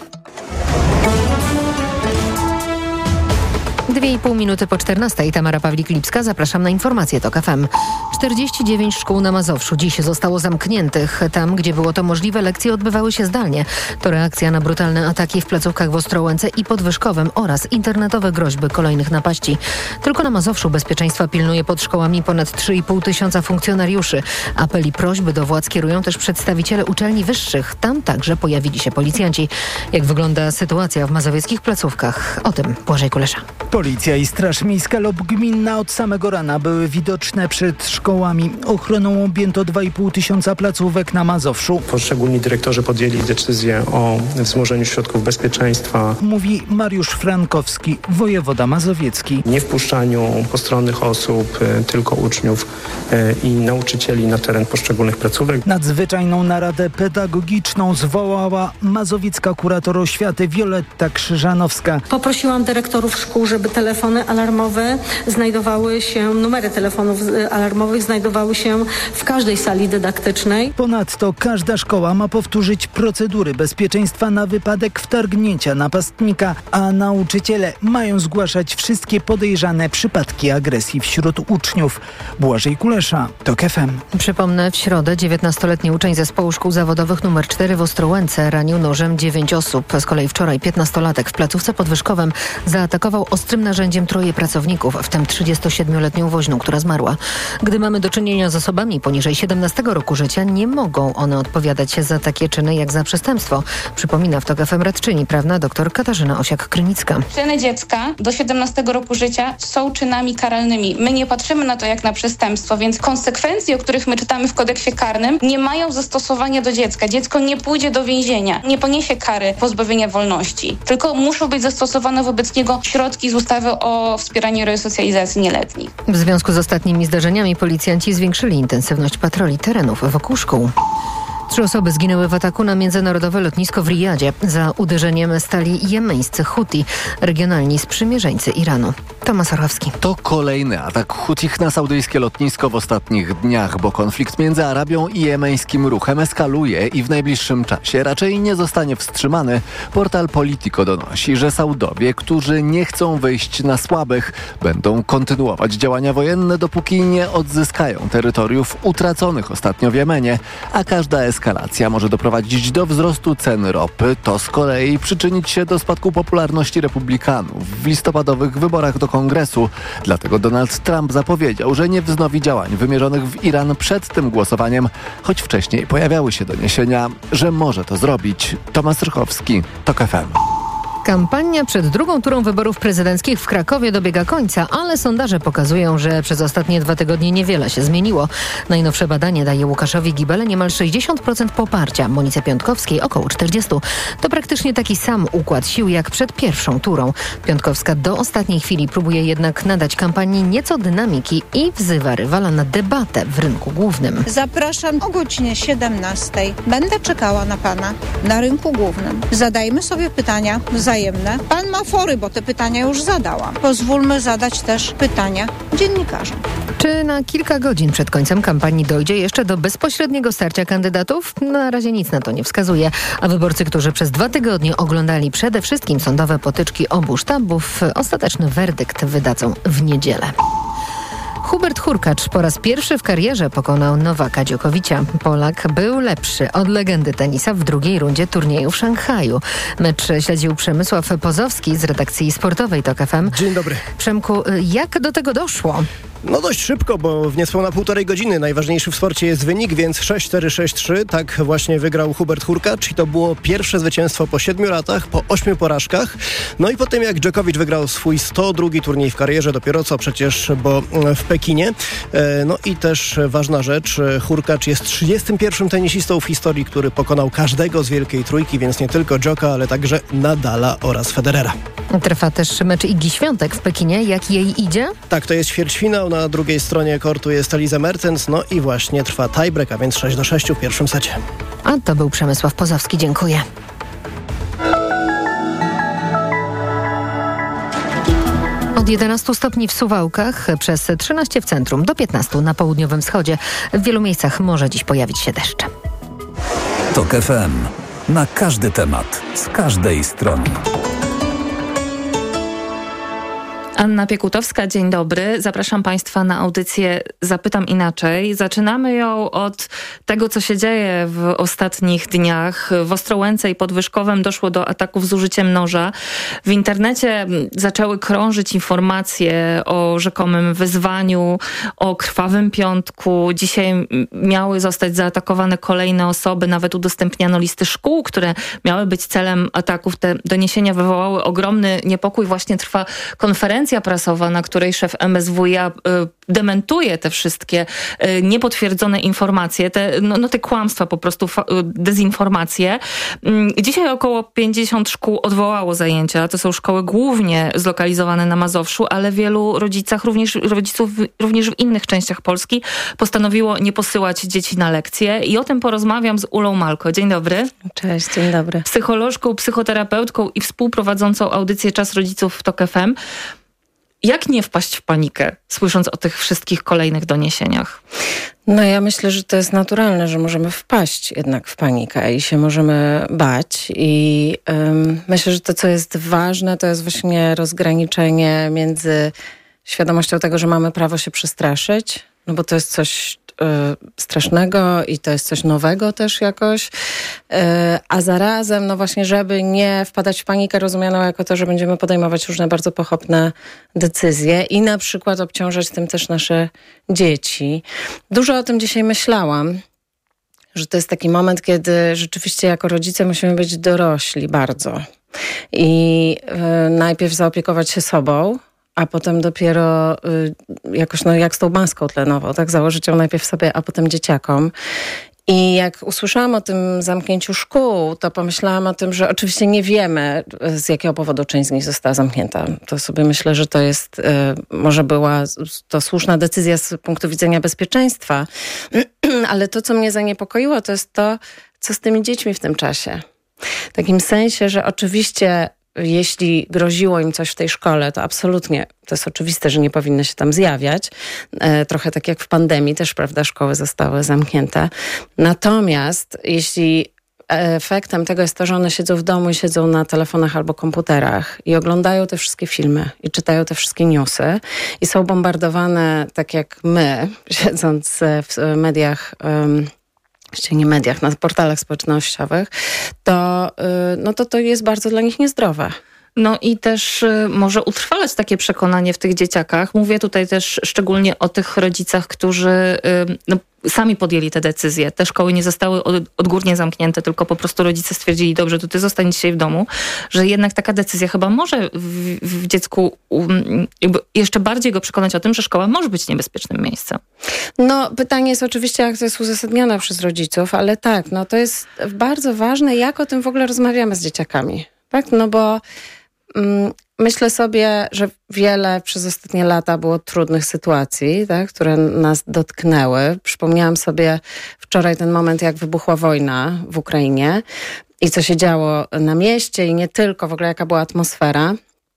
Dwie i pół minuty po czternastej. Tamara Pawlik-Lipska. Zapraszam na informacje TOK F M. czterdzieści dziewięć szkół na Mazowszu dziś zostało zamkniętych. Tam, gdzie było to możliwe, lekcje odbywały się zdalnie. To reakcja na brutalne ataki w placówkach w Ostrołęce i Podwyżkowem oraz internetowe groźby kolejnych napaści. Tylko na Mazowszu bezpieczeństwa pilnuje pod szkołami ponad trzy i pół tysiąca funkcjonariuszy. Apel i prośby do władz kierują też przedstawiciele uczelni wyższych. Tam także pojawili się policjanci. Jak wygląda sytuacja w mazowieckich placówkach? O tym Błażej Kulesza. Policja i Straż Miejska lub Gminna od samego rana były widoczne przed szkołami. Ochroną objęto dwa i pół tysiąca placówek na Mazowszu. Poszczególni dyrektorzy podjęli decyzję o wzmożeniu środków bezpieczeństwa. Mówi Mariusz Frankowski, wojewoda mazowiecki. Nie wpuszczaniu postronnych osób, tylko uczniów i nauczycieli na teren poszczególnych placówek. Nadzwyczajną naradę pedagogiczną zwołała mazowiecka kurator oświaty Wioletta Krzyżanowska. Poprosiłam dyrektorów szkół, żeby telefony alarmowe znajdowały się, numery telefonów alarmowych znajdowały się w każdej sali dydaktycznej. Ponadto każda szkoła ma powtórzyć procedury bezpieczeństwa na wypadek wtargnięcia napastnika, a nauczyciele mają zgłaszać wszystkie podejrzane przypadki agresji wśród uczniów. Błażej Kulesza, TOK F M. Przypomnę, w środę dziewiętnastoletni uczeń zespołu szkół zawodowych numer cztery w Ostrołęce ranił nożem dziewięć osób. Z kolei wczoraj piętnastolatek w placówce Podwyżkowem zaatakował ostrym narzędziem troje pracowników, w tym trzydziestosiedmioletnią woźną, która zmarła. Gdy mamy do czynienia z osobami poniżej siedemnastego roku życia, nie mogą one odpowiadać za takie czyny jak za przestępstwo. Przypomina w TOK F M radczyni prawna dr Katarzyna Osiak-Krynicka. Czyny dziecka do siedemnastego roku życia są czynami karalnymi. My nie patrzymy na to jak na przestępstwo, więc konsekwencje, o których my czytamy w kodeksie karnym, nie mają zastosowania do dziecka. Dziecko nie pójdzie do więzienia, nie poniesie kary pozbawienia wolności, tylko muszą być zastosowane wobec niego środki z ustawy o wspieraniu resocjalizacji nieletnich. W związku z ostatnimi zdarzeniami policjanci zwiększyli intensywność patroli terenów wokół szkół. Trzy osoby zginęły w ataku na międzynarodowe lotnisko w Rijadzie. Za uderzeniem stali jemeńscy Huti, regionalni sprzymierzeńcy Iranu. Tomasz Orchowski. To kolejny atak Hutich na saudyjskie lotnisko w ostatnich dniach, bo konflikt między Arabią i jemeńskim ruchem eskaluje i w najbliższym czasie raczej nie zostanie wstrzymany. Portal Politico donosi, że Saudowie, którzy nie chcą wyjść na słabych, będą kontynuować działania wojenne, dopóki nie odzyskają terytoriów utraconych ostatnio w Jemenie, a każda eskalacja Eskalacja może doprowadzić do wzrostu cen ropy. To z kolei przyczynić się do spadku popularności republikanów w listopadowych wyborach do Kongresu. Dlatego Donald Trump zapowiedział, że nie wznowi działań wymierzonych w Iran przed tym głosowaniem, choć wcześniej pojawiały się doniesienia, że może to zrobić. Tomasz Rychowski, TOK F M. Kampania przed drugą turą wyborów prezydenckich w Krakowie dobiega końca, ale sondaże pokazują, że przez ostatnie dwa tygodnie niewiele się zmieniło. Najnowsze badanie daje Łukaszowi Gibele niemal sześćdziesiąt procent poparcia, Monice Piątkowskiej około czterdzieści procent. To praktycznie taki sam układ sił jak przed pierwszą turą. Piątkowska do ostatniej chwili próbuje jednak nadać kampanii nieco dynamiki i wzywa rywala na debatę w rynku głównym. Zapraszam o godzinie siedemnastej. Będę czekała na pana na rynku głównym. Zadajmy sobie pytania wzajemne. Pan ma fory, bo te pytania już zadałam. Pozwólmy zadać też pytania dziennikarzom. Czy na kilka godzin przed końcem kampanii dojdzie jeszcze do bezpośredniego starcia kandydatów? Na razie nic na to nie wskazuje, a wyborcy, którzy przez dwa tygodnie oglądali przede wszystkim sądowe potyczki obu sztabów, ostateczny werdykt wydadzą w niedzielę. Hubert Hurkacz po raz pierwszy w karierze pokonał Nowaka Dziokowicza. Polak był lepszy od legendy tenisa w drugiej rundzie turnieju w Szanghaju. Mecz śledził Przemysław Pozowski z redakcji sportowej TOK F M. Dzień dobry. Przemku, jak do tego doszło? No dość szybko, bo w niespełna półtorej godziny. Najważniejszy w sporcie jest wynik, więc sześć cztery sześć trzy. Tak właśnie wygrał Hubert Hurkacz i to było pierwsze zwycięstwo po siedmiu latach, po ośmiu porażkach. No i po tym jak Dżokowicz wygrał swój sto drugi turniej w karierze, dopiero co przecież, bo w Pekinie. No i też ważna rzecz, Hurkacz jest trzydziestym pierwszym tenisistą w historii, który pokonał każdego z Wielkiej Trójki, więc nie tylko Dżoka, ale także Nadala oraz Federera. Trwa też mecz Igi Świątek w Pekinie. Jak jej idzie? Tak, to jest ćwierćfinał. Na drugiej stronie kortu jest Eliza Mertens, no i właśnie trwa tiebreak, a więc sześć do sześciu w pierwszym secie. A to był Przemysław Pozowski. Dziękuję. Od jedenastu stopni w Suwałkach, przez trzynaście w centrum, do piętnastu na południowym wschodzie. W wielu miejscach może dziś pojawić się deszcz. TOK F M. Na każdy temat, z każdej strony. Anna Piekutowska, dzień dobry. Zapraszam Państwa na audycję Zapytam Inaczej. Zaczynamy ją od tego, co się dzieje w ostatnich dniach. W Ostrołęce i Podwyżkowem doszło do ataków z użyciem noża. W internecie zaczęły krążyć informacje o rzekomym wyzwaniu, o krwawym piątku. Dzisiaj miały zostać zaatakowane kolejne osoby. Nawet udostępniano listy szkół, które miały być celem ataków. Te doniesienia wywołały ogromny niepokój. Właśnie trwa konferencja prasowa, na której szef M S W iA dementuje te wszystkie niepotwierdzone informacje, te, no, no te kłamstwa, po prostu dezinformacje. Dzisiaj około pięćdziesiąt szkół odwołało zajęcia. To są szkoły głównie zlokalizowane na Mazowszu, ale wielu rodzicach, również, rodziców również w innych częściach Polski postanowiło nie posyłać dzieci na lekcje. I o tym porozmawiam z Ulą Malko. Dzień dobry. Cześć, dzień dobry. Psycholożką, psychoterapeutką i współprowadzącą audycję Czas Rodziców w TOK F M. Jak nie wpaść w panikę, słysząc o tych wszystkich kolejnych doniesieniach? No ja myślę, że to jest naturalne, że możemy wpaść jednak w panikę i się możemy bać. I um, myślę, że to, co jest ważne, to jest właśnie rozgraniczenie między świadomością tego, że mamy prawo się przestraszyć, no bo to jest coś y, strasznego i to jest coś nowego też jakoś, y, a zarazem, no właśnie, żeby nie wpadać w panikę, rozumiano jako to, że będziemy podejmować różne bardzo pochopne decyzje i na przykład obciążać tym też nasze dzieci. Dużo o tym dzisiaj myślałam, że to jest taki moment, kiedy rzeczywiście jako rodzice musimy być dorośli bardzo i y, najpierw zaopiekować się sobą, a potem dopiero y, jakoś, no jak z tą maską tlenową, tak, założyć ją najpierw sobie, a potem dzieciakom. I jak usłyszałam o tym zamknięciu szkół, to pomyślałam o tym, że oczywiście nie wiemy, z jakiego powodu część z nich została zamknięta. To sobie myślę, że to jest, y, może była to słuszna decyzja z punktu widzenia bezpieczeństwa, ale to, co mnie zaniepokoiło, to jest to, co z tymi dziećmi w tym czasie. W takim sensie, że oczywiście jeśli groziło im coś w tej szkole, to absolutnie, to jest oczywiste, że nie powinny się tam zjawiać. E, trochę tak jak w pandemii też, prawda, szkoły zostały zamknięte. Natomiast jeśli efektem tego jest to, że one siedzą w domu i siedzą na telefonach albo komputerach i oglądają te wszystkie filmy i czytają te wszystkie newsy i są bombardowane tak jak my, siedząc w mediach um, jeszcze nie mediach, na portalach społecznościowych, to, no to to jest bardzo dla nich niezdrowe. No i też y, może utrwalać takie przekonanie w tych dzieciakach. Mówię tutaj też szczególnie o tych rodzicach, którzy y, no, sami podjęli te decyzje. Te szkoły nie zostały od, odgórnie zamknięte, tylko po prostu rodzice stwierdzili, dobrze, to ty zostań dzisiaj w domu, że jednak taka decyzja chyba może w, w dziecku um, jakby jeszcze bardziej go przekonać o tym, że szkoła może być niebezpiecznym miejscem. No pytanie jest oczywiście, jak to jest uzasadnione przez rodziców, ale tak, no to jest bardzo ważne, jak o tym w ogóle rozmawiamy z dzieciakami. Tak? No bo mm, myślę sobie, że wiele przez ostatnie lata było trudnych sytuacji, tak, które nas dotknęły. Przypomniałam sobie wczoraj ten moment, jak wybuchła wojna w Ukrainie i co się działo na mieście i nie tylko, w ogóle jaka była atmosfera.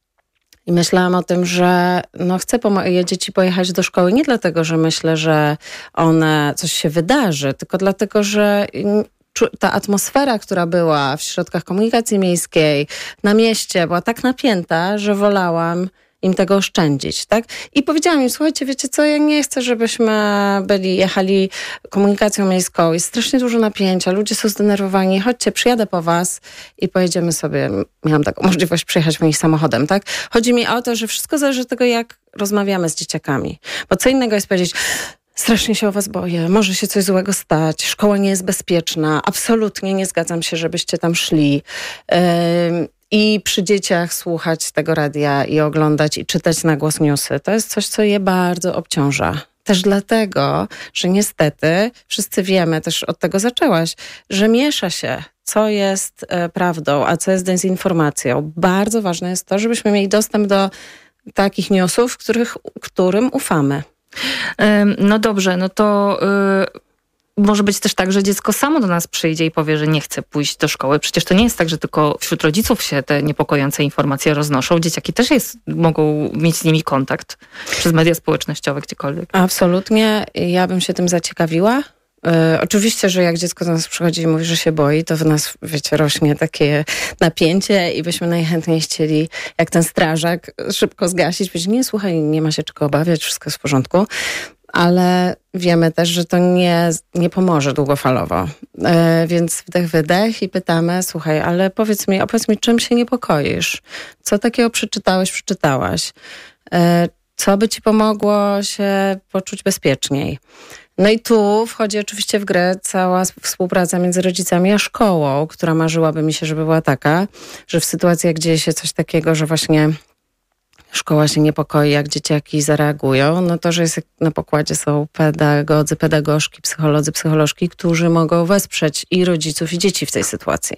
I myślałam o tym, że no chcę po moje dzieci pojechać do szkoły nie dlatego, że myślę, że one coś się wydarzy, tylko dlatego, że ta atmosfera, która była w środkach komunikacji miejskiej, na mieście, była tak napięta, że wolałam im tego oszczędzić, tak? I powiedziałam im, słuchajcie, wiecie co, ja nie chcę, żebyśmy byli, jechali komunikacją miejską, jest strasznie dużo napięcia, ludzie są zdenerwowani, chodźcie, przyjadę po was i pojedziemy sobie, miałam taką możliwość przyjechać moim samochodem, tak? Chodzi mi o to, że wszystko zależy od tego, jak rozmawiamy z dzieciakami, bo co innego jest powiedzieć, strasznie się o was boję, może się coś złego stać, szkoła nie jest bezpieczna, absolutnie nie zgadzam się, żebyście tam szli. Yy, I przy dzieciach słuchać tego radia i oglądać i czytać na głos newsy. To jest coś, co je bardzo obciąża. Też dlatego, że niestety wszyscy wiemy, też od tego zaczęłaś, że miesza się, co jest e, prawdą, a co jest dezinformacją. Bardzo ważne jest to, żebyśmy mieli dostęp do takich newsów, których, którym ufamy. No dobrze, no to... Y- może być też tak, że dziecko samo do nas przyjdzie i powie, że nie chce pójść do szkoły. Przecież to nie jest tak, że tylko wśród rodziców się te niepokojące informacje roznoszą. Dzieciaki też jest, mogą mieć z nimi kontakt przez media społecznościowe, gdziekolwiek. Absolutnie. Ja bym się tym zaciekawiła. E, oczywiście, że jak dziecko do nas przychodzi i mówi, że się boi, to w nas, wiecie, rośnie takie napięcie i byśmy najchętniej chcieli, jak ten strażak, szybko zgasić. Powiedzieć, nie, słuchaj, nie ma się czego obawiać, wszystko jest w porządku. Ale wiemy też, że to nie, nie pomoże długofalowo. E, więc wdech, wydech i pytamy, słuchaj, ale powiedz mi, opowiedz mi, czym się niepokoisz? Co takiego przeczytałeś, przeczytałaś? E, co by ci pomogło się poczuć bezpieczniej? No i tu wchodzi oczywiście w grę cała współpraca między rodzicami a szkołą, która marzyłaby mi się, żeby była taka, że w sytuacji, jak dzieje się coś takiego, że właśnie szkoła się niepokoi, jak dzieciaki zareagują, no to, że jest na pokładzie są pedagodzy, pedagogzki, psycholodzy, psycholożki, którzy mogą wesprzeć i rodziców, i dzieci w tej sytuacji.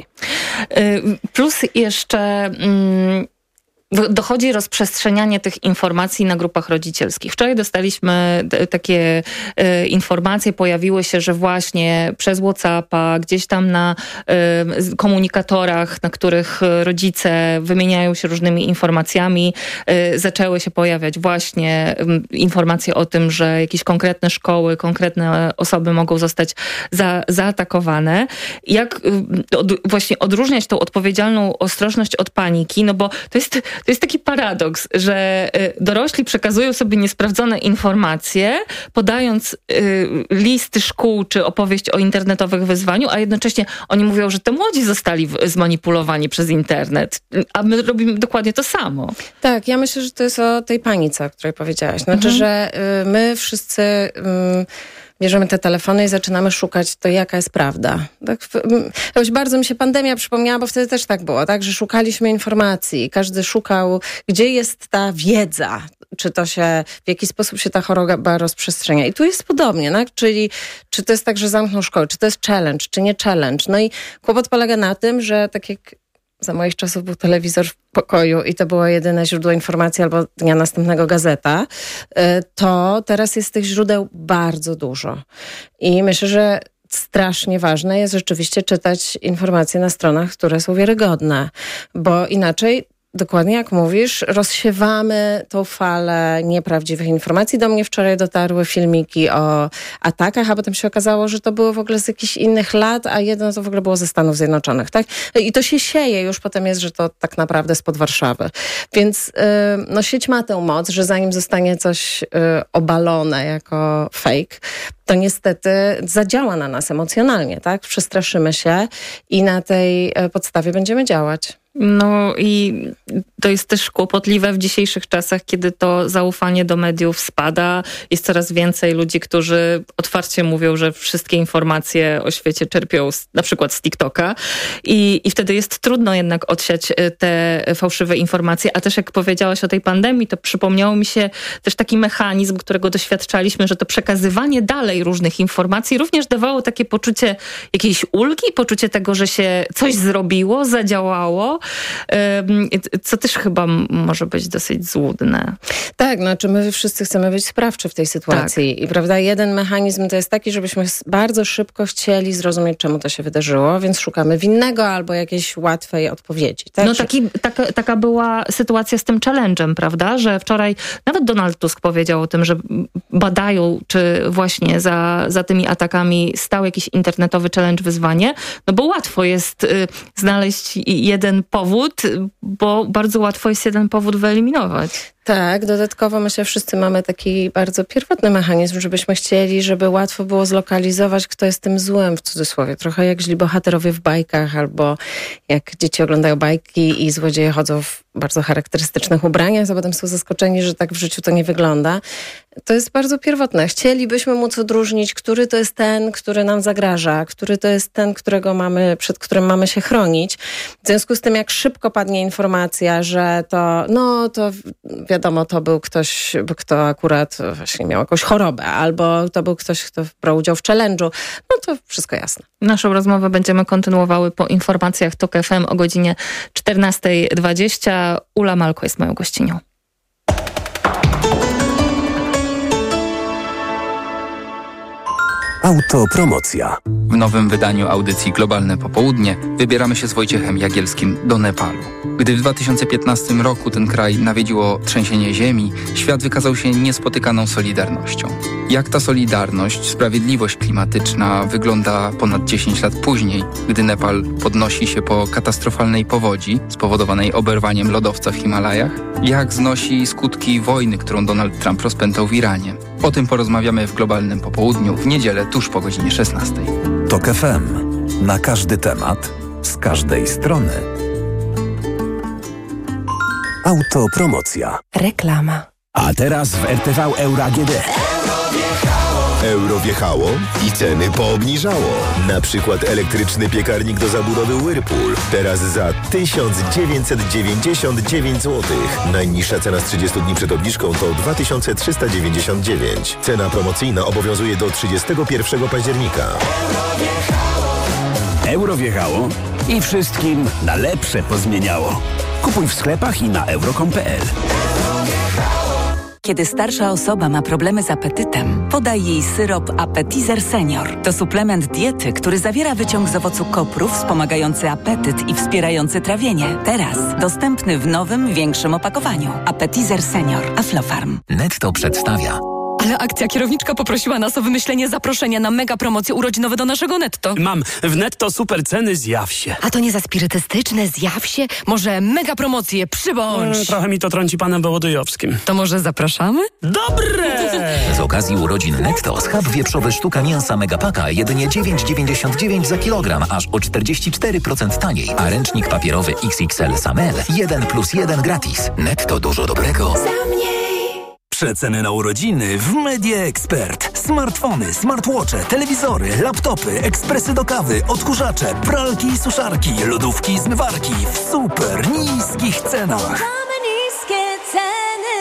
Plus jeszcze mm, dochodzi rozprzestrzenianie tych informacji na grupach rodzicielskich. Wczoraj dostaliśmy takie y, informacje, pojawiły się, że właśnie przez WhatsAppa, gdzieś tam na y, komunikatorach, na których rodzice wymieniają się różnymi informacjami, y, zaczęły się pojawiać właśnie y, informacje o tym, że jakieś konkretne szkoły, konkretne osoby mogą zostać za, zaatakowane. Jak y, od, właśnie odróżniać tą odpowiedzialną ostrożność od paniki, no bo to jest To jest taki paradoks, że dorośli przekazują sobie niesprawdzone informacje, podając listy szkół czy opowieść o internetowych wyzwaniu, a jednocześnie oni mówią, że te młodzi zostali zmanipulowani przez internet, a my robimy dokładnie to samo. Tak, ja myślę, że to jest o tej panice, o której powiedziałaś. Znaczy, mhm. że my wszyscy bierzemy te telefony i zaczynamy szukać to, jaka jest prawda. Tak, jakoś bardzo mi się pandemia przypomniała, bo wtedy też tak było, tak, że szukaliśmy informacji. Każdy szukał, gdzie jest ta wiedza, czy to się, w jaki sposób się ta choroba rozprzestrzenia. I tu jest podobnie, tak? Czyli czy to jest tak, że zamkną szkołę, czy to jest challenge, czy nie challenge. No i kłopot polega na tym, że tak jak za moich czasów był telewizor w pokoju i to było jedyne źródło informacji albo dnia następnego gazeta, to teraz jest tych źródeł bardzo dużo. I myślę, że strasznie ważne jest rzeczywiście czytać informacje na stronach, które są wiarygodne, bo inaczej, dokładnie jak mówisz, rozsiewamy tą falę nieprawdziwych informacji. Do mnie wczoraj dotarły filmiki o atakach, a potem się okazało, że to było w ogóle z jakichś innych lat, a jedno to w ogóle było ze Stanów Zjednoczonych, tak? I to się sieje, już potem jest, że to tak naprawdę spod Warszawy. Więc no, sieć ma tę moc, że zanim zostanie coś obalone jako fake, to niestety zadziała na nas emocjonalnie, tak? Przestraszymy się i na tej podstawie będziemy działać. No i to jest też kłopotliwe w dzisiejszych czasach, kiedy to zaufanie do mediów spada. Jest coraz więcej ludzi, którzy otwarcie mówią, że wszystkie informacje o świecie czerpią z, na przykład z TikToka i, i wtedy jest trudno jednak odsiać te fałszywe informacje. A też jak powiedziałaś o tej pandemii, to przypomniało mi się też taki mechanizm, którego doświadczaliśmy, że to przekazywanie dalej różnych informacji również dawało takie poczucie jakiejś ulgi, poczucie tego, że się coś zrobiło, zadziałało, co też chyba może być dosyć złudne. Tak, znaczy my wszyscy chcemy być sprawczy w tej sytuacji. Tak. I prawda, jeden mechanizm to jest taki, żebyśmy bardzo szybko chcieli zrozumieć, czemu to się wydarzyło, więc szukamy winnego albo jakiejś łatwej odpowiedzi. Tak? No taki, taka, taka była sytuacja z tym challenge'em, prawda, że wczoraj nawet Donald Tusk powiedział o tym, że badają, czy właśnie za, za tymi atakami stał jakiś internetowy challenge, wyzwanie, no bo łatwo jest y, znaleźć jeden powód, bo bardzo łatwo jest jeden powód wyeliminować. Tak, dodatkowo myślę, że wszyscy mamy taki bardzo pierwotny mechanizm, żebyśmy chcieli, żeby łatwo było zlokalizować, kto jest tym złym, w cudzysłowie. Trochę jak źli bohaterowie w bajkach, albo jak dzieci oglądają bajki i złodzieje chodzą w bardzo charakterystycznych ubraniach, a potem są zaskoczeni, że tak w życiu to nie wygląda. To jest bardzo pierwotne. Chcielibyśmy móc odróżnić, który to jest ten, który nam zagraża, który to jest ten, którego mamy, przed którym mamy się chronić. W związku z tym, jak szybko padnie informacja, że to, no to wiadomo, to był ktoś, kto akurat właśnie miał jakąś chorobę, albo to był ktoś, kto brał udział w challenge'u, no to wszystko jasne. Naszą rozmowę będziemy kontynuowały po informacjach TOK F M o godzinie czternasta dwadzieścia. Ula Malko jest moją gościnią. Autopromocja. W nowym wydaniu audycji Globalne Popołudnie wybieramy się z Wojciechem Jagielskim do Nepalu. Gdy w dwa tysiące piętnastym roku ten kraj nawiedziło trzęsienie ziemi, świat wykazał się niespotykaną solidarnością. Jak ta solidarność, sprawiedliwość klimatyczna wygląda ponad dziesięć lat później, gdy Nepal podnosi się po katastrofalnej powodzi spowodowanej oberwaniem lodowca w Himalajach? Jak znosi skutki wojny, którą Donald Trump rozpętał w Iranie? O tym porozmawiamy w Globalnym Popołudniu w niedzielę tuż po godzinie szesnastej. Tok F M. Na każdy temat, z każdej strony. Autopromocja. Reklama. A teraz w R T V Euro A G D. Euro wjechało i ceny poobniżało. Na przykład elektryczny piekarnik do zabudowy Whirlpool. Teraz za tysiąc dziewięćset dziewięćdziesiąt dziewięć złotych. Najniższa cena z trzydziestu dni przed obniżką to dwa tysiące trzysta dziewięćdziesiąt dziewięć. Cena promocyjna obowiązuje do trzydziestego pierwszego października. Euro wjechało i wszystkim na lepsze pozmieniało. Kupuj w sklepach i na euro kropka com kropka p l. Kiedy starsza osoba ma problemy z apetytem, podaj jej syrop Appetizer Senior. To suplement diety, który zawiera wyciąg z owocu koprów wspomagający apetyt i wspierający trawienie. Teraz dostępny w nowym, większym opakowaniu. Appetizer Senior. Aflofarm. Netto przedstawia. Ale akcja kierowniczka poprosiła nas o wymyślenie zaproszenia na mega promocje urodzinowe do naszego Netto. Mam w Netto super ceny, zjaw się. A to nie za spirytystyczne, zjaw się? Może mega promocje, przybądź. E, trochę mi to trąci panem Wołodyjowskim. To może zapraszamy? Dobre! Z okazji urodzin Netto schab wieprzowy sztuka mięsa Megapaka jedynie dziewięć dziewięćdziesiąt dziewięć za kilogram, aż o czterdzieści cztery procent taniej. A ręcznik papierowy X X L Samel jeden plus jeden gratis. Netto dużo dobrego. Przeceny na urodziny w Media Expert. Smartfony, smartwatche, telewizory, laptopy, ekspresy do kawy, odkurzacze, pralki i suszarki, lodówki i zmywarki w super niskich cenach. Mamy niskie ceny.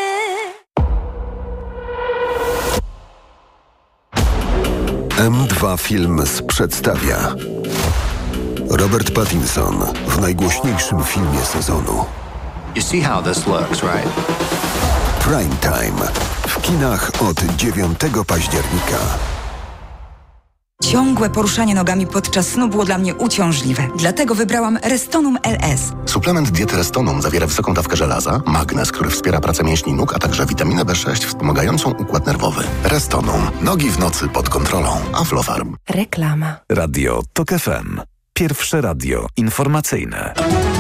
M dwa Films przedstawia Robert Pattinson w najgłośniejszym filmie sezonu. You see how this looks, right? Prime Time w kinach od dziewiątego października. Ciągłe poruszanie nogami podczas snu było dla mnie uciążliwe. Dlatego wybrałam Restonum L S. Suplement diety Restonum zawiera wysoką dawkę żelaza, magnez, który wspiera pracę mięśni nóg, a także witaminę B sześć wspomagającą układ nerwowy. Restonum. Nogi w nocy pod kontrolą. Aflofarm. Reklama. Radio Tok F M. Pierwsze radio informacyjne.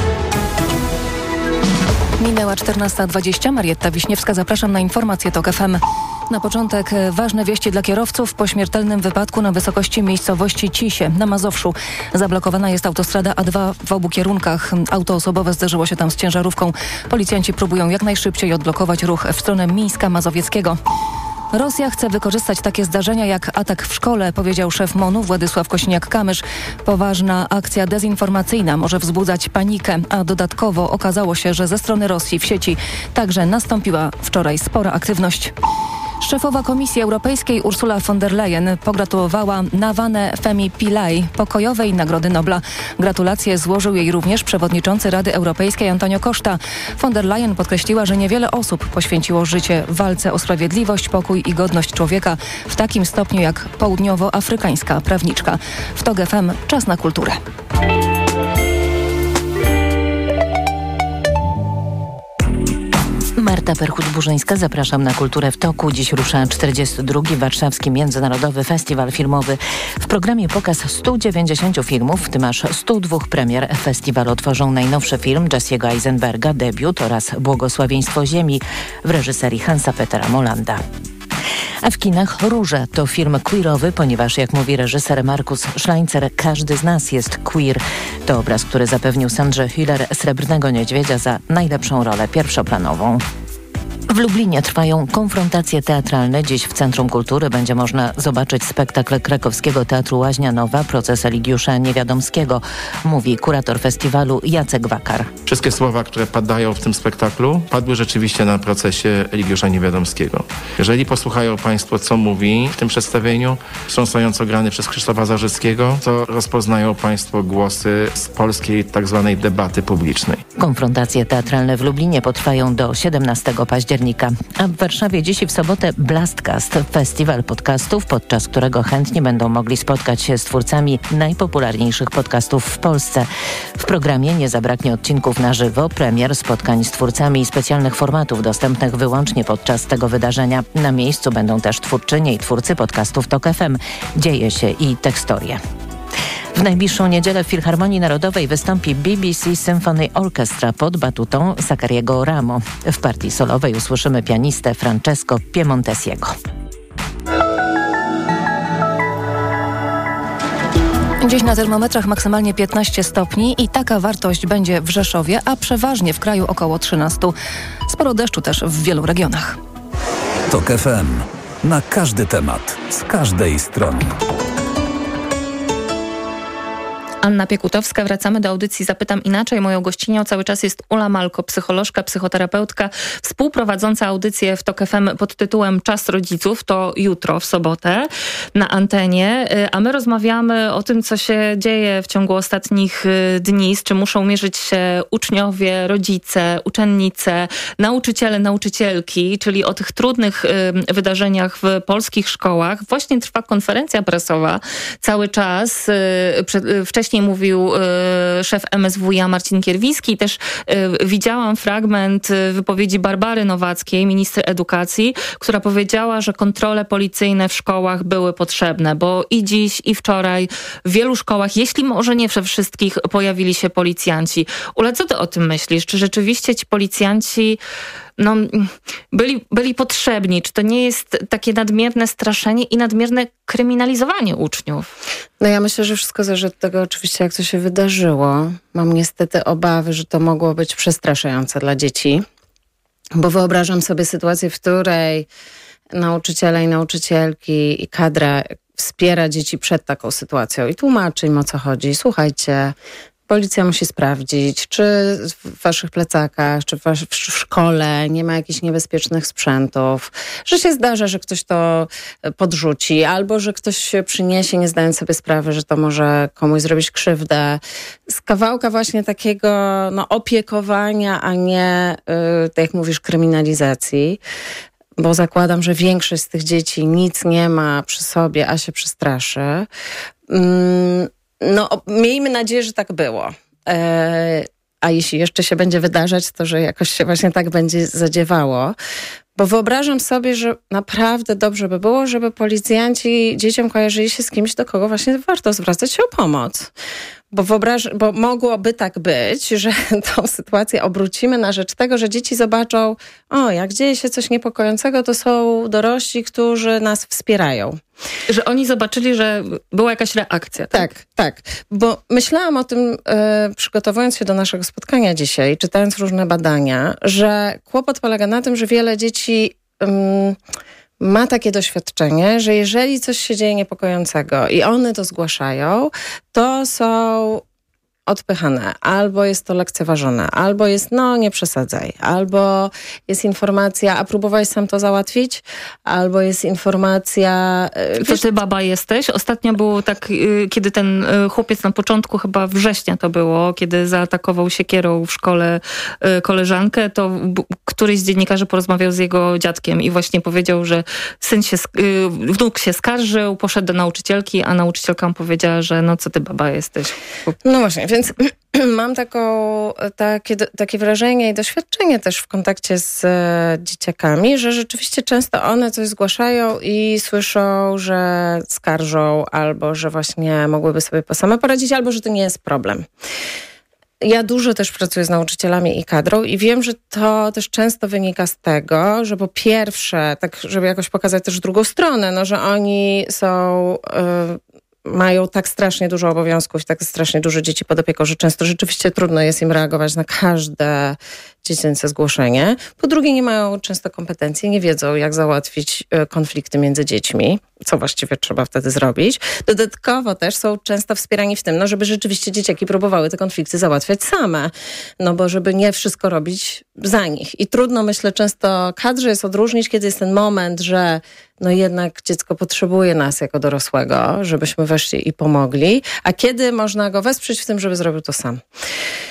Minęła czternasta dwadzieścia. Marietta Wiśniewska, zapraszam na informacje Tok F M. Na początek ważne wieści dla kierowców. Po śmiertelnym wypadku na wysokości miejscowości Cisie na Mazowszu zablokowana jest autostrada A dwa w obu kierunkach. Auto osobowe zderzyło się tam z ciężarówką. Policjanci próbują jak najszybciej odblokować ruch w stronę Mińska Mazowieckiego. Rosja chce wykorzystać takie zdarzenia jak atak w szkole, powiedział szef MONU Władysław Kośniak-Kamysz. Poważna akcja dezinformacyjna może wzbudzać panikę, a dodatkowo okazało się, że ze strony Rosji w sieci także nastąpiła wczoraj spora aktywność. Szefowa Komisji Europejskiej Ursula von der Leyen pogratulowała Nawane Femi Pillay pokojowej Nagrody Nobla. Gratulacje złożył jej również przewodniczący Rady Europejskiej Antonio Costa. Von der Leyen podkreśliła, że niewiele osób poświęciło życie walce o sprawiedliwość, pokój i godność człowieka w takim stopniu jak południowoafrykańska prawniczka. W Tok F M czas na kulturę. Marta Perchut-Burzyńska, zapraszam na Kulturę w Toku. Dziś rusza czterdziesty drugi Warszawski Międzynarodowy Festiwal Filmowy. W programie pokaz stu dziewięćdziesięciu filmów, w tym aż stu dwóch premier. Festiwal otworzą najnowszy film Jesse'ego Eisenberga, debiut, oraz Błogosławieństwo Ziemi w reżyserii Hansa Petera Molanda. A w kinach Róże to film queerowy, ponieważ, jak mówi reżyser Markus Schleintzer, każdy z nas jest queer. To obraz, który zapewnił Sandrze Hüller Srebrnego Niedźwiedzia za najlepszą rolę pierwszoplanową. W Lublinie trwają konfrontacje teatralne. Dziś w Centrum Kultury będzie można zobaczyć spektakl krakowskiego Teatru Łaźnia Nowa, Proces Eligiusza Niewiadomskiego, mówi kurator festiwalu Jacek Wakar. Wszystkie słowa, które padają w tym spektaklu, padły rzeczywiście na procesie Eligiusza Niewiadomskiego. Jeżeli posłuchają Państwo, co mówi w tym przedstawieniu, wstrząsająco grany przez Krzysztofa Zarzyckiego, to rozpoznają Państwo głosy z polskiej tak zwanej debaty publicznej. Konfrontacje teatralne w Lublinie potrwają do siedemnastego października. października. A w Warszawie dziś i w sobotę Blastcast, festiwal podcastów, podczas którego chętnie będą mogli spotkać się z twórcami najpopularniejszych podcastów w Polsce. W programie nie zabraknie odcinków na żywo, premier, spotkań z twórcami i specjalnych formatów dostępnych wyłącznie podczas tego wydarzenia. Na miejscu będą też twórczynie i twórcy podcastów Tok F M. Dzieje się i tekstorie. W najbliższą niedzielę w Filharmonii Narodowej wystąpi B B C Symphony Orchestra pod batutą Zaccariego Ramo. W partii solowej usłyszymy pianistę Francesco Piemontesiego. Dziś na termometrach maksymalnie piętnaście stopni i taka wartość będzie w Rzeszowie, a przeważnie w kraju około trzynaście. Sporo deszczu też w wielu regionach. Tok F M. Na każdy temat, z każdej strony. Anna Piekutowska. Wracamy do audycji Zapytam Inaczej. Moją gościnią cały czas jest Ula Malko, psycholożka, psychoterapeutka, współprowadząca audycję w Tok F M pod tytułem Czas Rodziców. To jutro, w sobotę, na antenie. A my rozmawiamy o tym, co się dzieje w ciągu ostatnich dni, z czym muszą mierzyć się uczniowie, rodzice, uczennice, nauczyciele, nauczycielki, czyli o tych trudnych wydarzeniach w polskich szkołach. Właśnie trwa konferencja prasowa cały czas. Wcześniej mówił y, szef M S W iA Marcin Kierwiński. Też y, widziałam fragment y, wypowiedzi Barbary Nowackiej, minister edukacji, która powiedziała, że kontrole policyjne w szkołach były potrzebne, bo i dziś, i wczoraj w wielu szkołach, jeśli może nie we wszystkich, pojawili się policjanci. Ula, co ty o tym myślisz? Czy rzeczywiście ci policjanci no, byli, byli potrzebni? Czy to nie jest takie nadmierne straszenie i nadmierne kryminalizowanie uczniów? No ja myślę, że wszystko zależy od tego oczywiście, jak to się wydarzyło. Mam niestety obawy, że to mogło być przestraszające dla dzieci, bo wyobrażam sobie sytuację, w której nauczyciele i nauczycielki i kadra wspiera dzieci przed taką sytuacją i tłumaczy im, o co chodzi. Słuchajcie, policja musi sprawdzić, czy w waszych plecakach, czy w, was- w szkole nie ma jakichś niebezpiecznych sprzętów, że się zdarza, że ktoś to podrzuci, albo że ktoś się przyniesie, nie zdając sobie sprawy, że to może komuś zrobić krzywdę. Z kawałka właśnie takiego no, opiekowania, a nie, yy, tak jak mówisz, kryminalizacji. Bo zakładam, że większość z tych dzieci nic nie ma przy sobie, a się przestraszy. Mm, No, miejmy nadzieję, że tak było. E, a jeśli jeszcze się będzie wydarzać, to że jakoś się właśnie tak będzie zadziewało. Bo wyobrażam sobie, że naprawdę dobrze by było, żeby policjanci dzieciom kojarzyli się z kimś, do kogo właśnie warto zwracać się o pomoc. Bo, wyobraż, bo mogłoby tak być, że tą sytuację obrócimy na rzecz tego, że dzieci zobaczą, o, jak dzieje się coś niepokojącego, to są dorośli, którzy nas wspierają. Że oni zobaczyli, że była jakaś reakcja. Tak, tak. tak. Bo myślałam o tym, e, przygotowując się do naszego spotkania dzisiaj, czytając różne badania, że kłopot polega na tym, że wiele dzieci um, ma takie doświadczenie, że jeżeli coś się dzieje niepokojącego i one to zgłaszają, to są odpychane, albo jest to lekceważone, albo jest, no nie przesadzaj, albo jest informacja, a próbowałeś sam to załatwić, albo jest informacja... To wiesz, ty baba jesteś? Ostatnio było tak, kiedy ten chłopiec na początku chyba września to było, kiedy zaatakował siekierą w szkole koleżankę, to któryś z dziennikarzy porozmawiał z jego dziadkiem i właśnie powiedział, że syn się, wnuk się skarżył, poszedł do nauczycielki, a nauczycielka mu powiedziała, że no co ty baba jesteś? No właśnie, więc mam taką, takie, takie wrażenie i doświadczenie też w kontakcie z e, dzieciakami, że rzeczywiście często one coś zgłaszają i słyszą, że skarżą albo że właśnie mogłyby sobie same poradzić, albo że to nie jest problem. Ja dużo też pracuję z nauczycielami i kadrą i wiem, że to też często wynika z tego, że po pierwsze, tak żeby jakoś pokazać też drugą stronę, no że oni są... E, mają tak strasznie dużo obowiązków i tak strasznie dużo dzieci pod opieką, że często rzeczywiście trudno jest im reagować na każde dziecięce zgłoszenie. Po drugie, nie mają często kompetencji, nie wiedzą, jak załatwić konflikty między dziećmi, co właściwie trzeba wtedy zrobić. Dodatkowo też są często wspierani w tym, no, żeby rzeczywiście dzieciaki próbowały te konflikty załatwiać same, no bo żeby nie wszystko robić za nich. I trudno, myślę, często kadrze jest odróżnić, kiedy jest ten moment, że no jednak dziecko potrzebuje nas jako dorosłego, żebyśmy weszli i pomogli, a kiedy można go wesprzeć w tym, żeby zrobił to sam.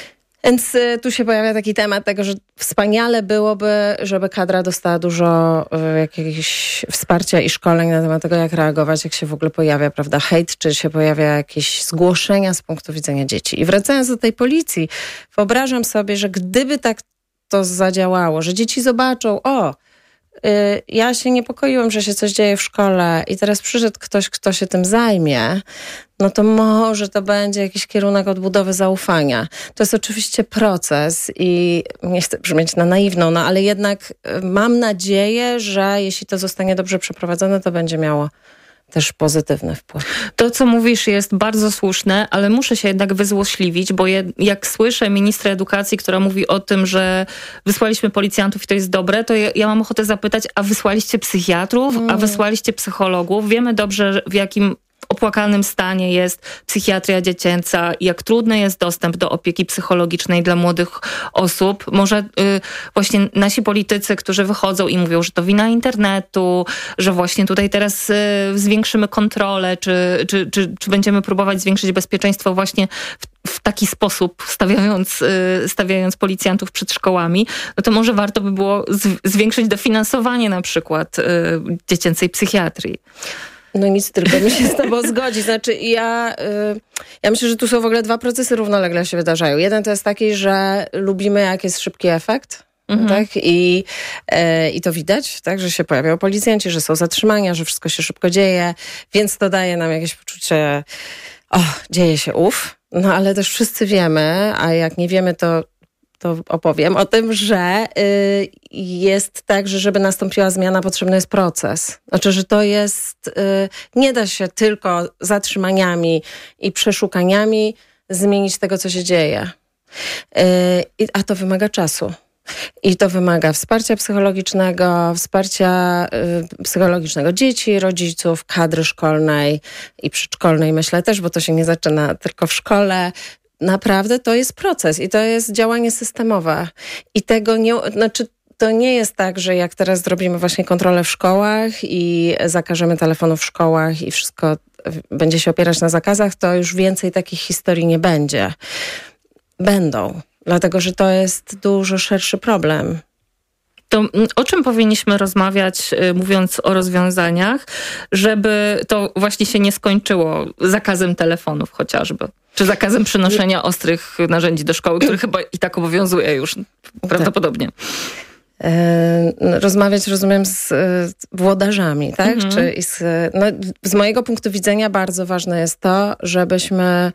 Więc y, tu się pojawia taki temat tego, że wspaniale byłoby, żeby kadra dostała dużo y, jakiegoś wsparcia i szkoleń na temat tego, jak reagować, jak się w ogóle pojawia, prawda, hejt, czy się pojawia jakieś zgłoszenia z punktu widzenia dzieci. I wracając do tej policji, wyobrażam sobie, że gdyby tak to zadziałało, że dzieci zobaczą, o, y, ja się niepokoiłem, że się coś dzieje w szkole i teraz przyszedł ktoś, kto się tym zajmie, no to może to będzie jakiś kierunek odbudowy zaufania. To jest oczywiście proces i nie chcę brzmieć na naiwną, no ale jednak mam nadzieję, że jeśli to zostanie dobrze przeprowadzone, to będzie miało też pozytywny wpływ. To, co mówisz, jest bardzo słuszne, ale muszę się jednak wyzłośliwić, bo je, jak słyszę ministra edukacji, która mówi o tym, że wysłaliśmy policjantów i to jest dobre, to ja, ja mam ochotę zapytać, a wysłaliście psychiatrów, mm. a wysłaliście psychologów? Wiemy dobrze, w jakim opłakanym stanie jest psychiatria dziecięca, jak trudny jest dostęp do opieki psychologicznej dla młodych osób. Może y, właśnie nasi politycy, którzy wychodzą i mówią, że to wina internetu, że właśnie tutaj teraz y, zwiększymy kontrolę, czy, czy, czy, czy będziemy próbować zwiększyć bezpieczeństwo właśnie w, w taki sposób, stawiając, y, stawiając policjantów przed szkołami, no to może warto by było z, zwiększyć dofinansowanie na przykład y, dziecięcej psychiatrii. No nic, tylko mi się z tobą zgodzi. Znaczy ja, y, ja myślę, że tu są w ogóle dwa procesy równolegle się wydarzają. Jeden to jest taki, że lubimy, jak jest szybki efekt. Mhm. Tak? I, y, I to widać, tak? Że się pojawiają policjanci, że są zatrzymania, że wszystko się szybko dzieje, więc to daje nam jakieś poczucie, o, dzieje się ów. No ale też wszyscy wiemy, a jak nie wiemy, to to opowiem o tym, że y, jest tak, że żeby nastąpiła zmiana, potrzebny jest proces. Znaczy, że to jest, y, nie da się tylko zatrzymaniami i przeszukaniami zmienić tego, co się dzieje. Y, a to wymaga czasu. I to wymaga wsparcia psychologicznego, wsparcia y, psychologicznego dzieci, rodziców, kadry szkolnej i przedszkolnej, myślę też, bo to się nie zaczyna tylko w szkole. Naprawdę to jest proces i to jest działanie systemowe. I tego nie, znaczy to nie jest tak, że jak teraz zrobimy właśnie kontrolę w szkołach i zakażemy telefonów w szkołach i wszystko będzie się opierać na zakazach, to już więcej takich historii nie będzie. Będą, dlatego że to jest dużo szerszy problem. To o czym powinniśmy rozmawiać, mówiąc o rozwiązaniach, żeby to właśnie się nie skończyło zakazem telefonów chociażby? Czy zakazem przynoszenia ostrych narzędzi do szkoły, który chyba i tak obowiązuje już prawdopodobnie. Rozmawiać, rozumiem, z włodarzami, tak? Mhm. Czy z, no, z mojego punktu widzenia bardzo ważne jest to, żebyśmy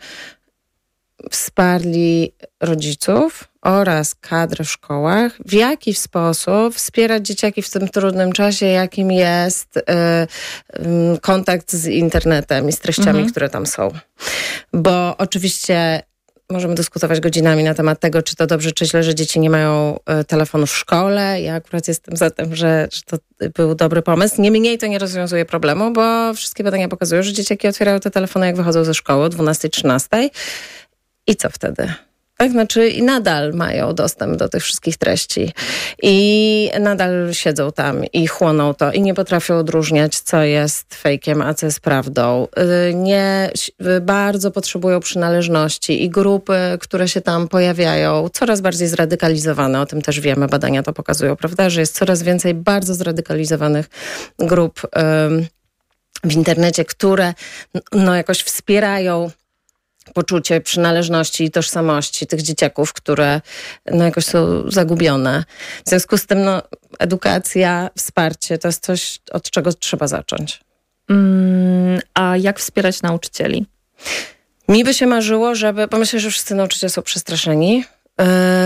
wsparli rodziców oraz kadry w szkołach, w jaki sposób wspierać dzieciaki w tym trudnym czasie, jakim jest y, y, kontakt z internetem i z treściami, mhm. które tam są. Bo oczywiście możemy dyskutować godzinami na temat tego, czy to dobrze, czy źle, że dzieci nie mają y, telefonu w szkole. Ja akurat jestem za tym, że, że to był dobry pomysł. Niemniej to nie rozwiązuje problemu, bo wszystkie badania pokazują, że dzieciaki otwierają te telefony, jak wychodzą ze szkoły o dwunastej, trzynastej. I co wtedy? Tak, znaczy i nadal mają dostęp do tych wszystkich treści i nadal siedzą tam i chłoną to i nie potrafią odróżniać, co jest fejkiem, a co jest prawdą. Nie, bardzo potrzebują przynależności i grupy, które się tam pojawiają, coraz bardziej zradykalizowane, o tym też wiemy, badania to pokazują, prawda, że jest coraz więcej bardzo zradykalizowanych grup ym, w internecie, które no jakoś wspierają poczucie przynależności i tożsamości tych dzieciaków, które no jakoś są zagubione. W związku z tym no, edukacja, wsparcie to jest coś, od czego trzeba zacząć. Mm, a jak wspierać nauczycieli? Mi by się marzyło, żeby, bo myślę, że wszyscy nauczyciele są przestraszeni yy,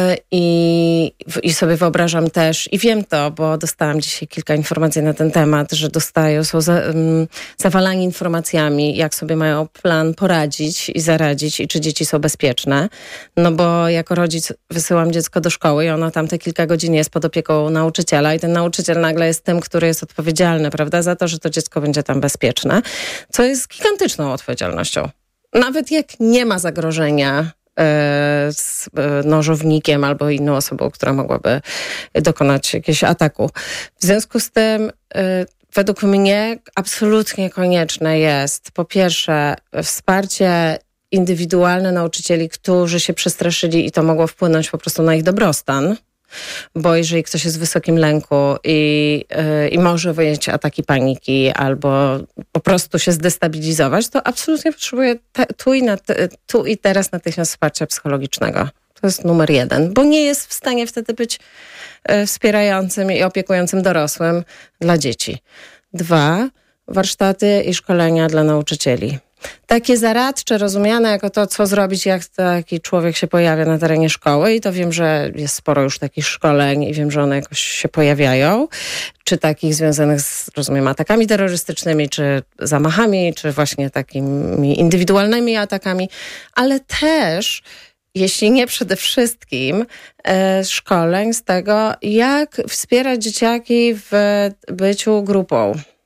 i, i sobie wyobrażam też, i wiem to, bo dostałam dzisiaj kilka informacji na ten temat, że dostają, są za, um, zawalani informacjami, jak sobie mają plan poradzić i zaradzić i czy dzieci są bezpieczne. No bo jako rodzic wysyłam dziecko do szkoły i ono tam te kilka godzin jest pod opieką nauczyciela i ten nauczyciel nagle jest tym, który jest odpowiedzialny, prawda, za to, że to dziecko będzie tam bezpieczne, co jest gigantyczną odpowiedzialnością. Nawet jak nie ma zagrożenia z nożownikiem albo inną osobą, która mogłaby dokonać jakiegoś ataku. W związku z tym według mnie absolutnie konieczne jest po pierwsze wsparcie indywidualne nauczycieli, którzy się przestraszyli i to mogło wpłynąć po prostu na ich dobrostan. Bo jeżeli ktoś jest w wysokim lęku i, yy, i może wyjąć ataki paniki albo po prostu się zdestabilizować, to absolutnie potrzebuje te, tu, i na te, tu i teraz natychmiast wsparcia psychologicznego. To jest numer jeden, bo nie jest w stanie wtedy być yy, wspierającym i opiekującym dorosłym dla dzieci. Dwa, warsztaty i szkolenia dla nauczycieli. Takie zaradcze, rozumiane jako to, co zrobić, jak taki człowiek się pojawia na terenie szkoły i to wiem, że jest sporo już takich szkoleń i wiem, że one jakoś się pojawiają, czy takich związanych z, rozumiem, atakami terrorystycznymi, czy zamachami, czy właśnie takimi indywidualnymi atakami, ale też, jeśli nie przede wszystkim, e, szkoleń z tego, jak wspierać dzieciaki w byciu grupą.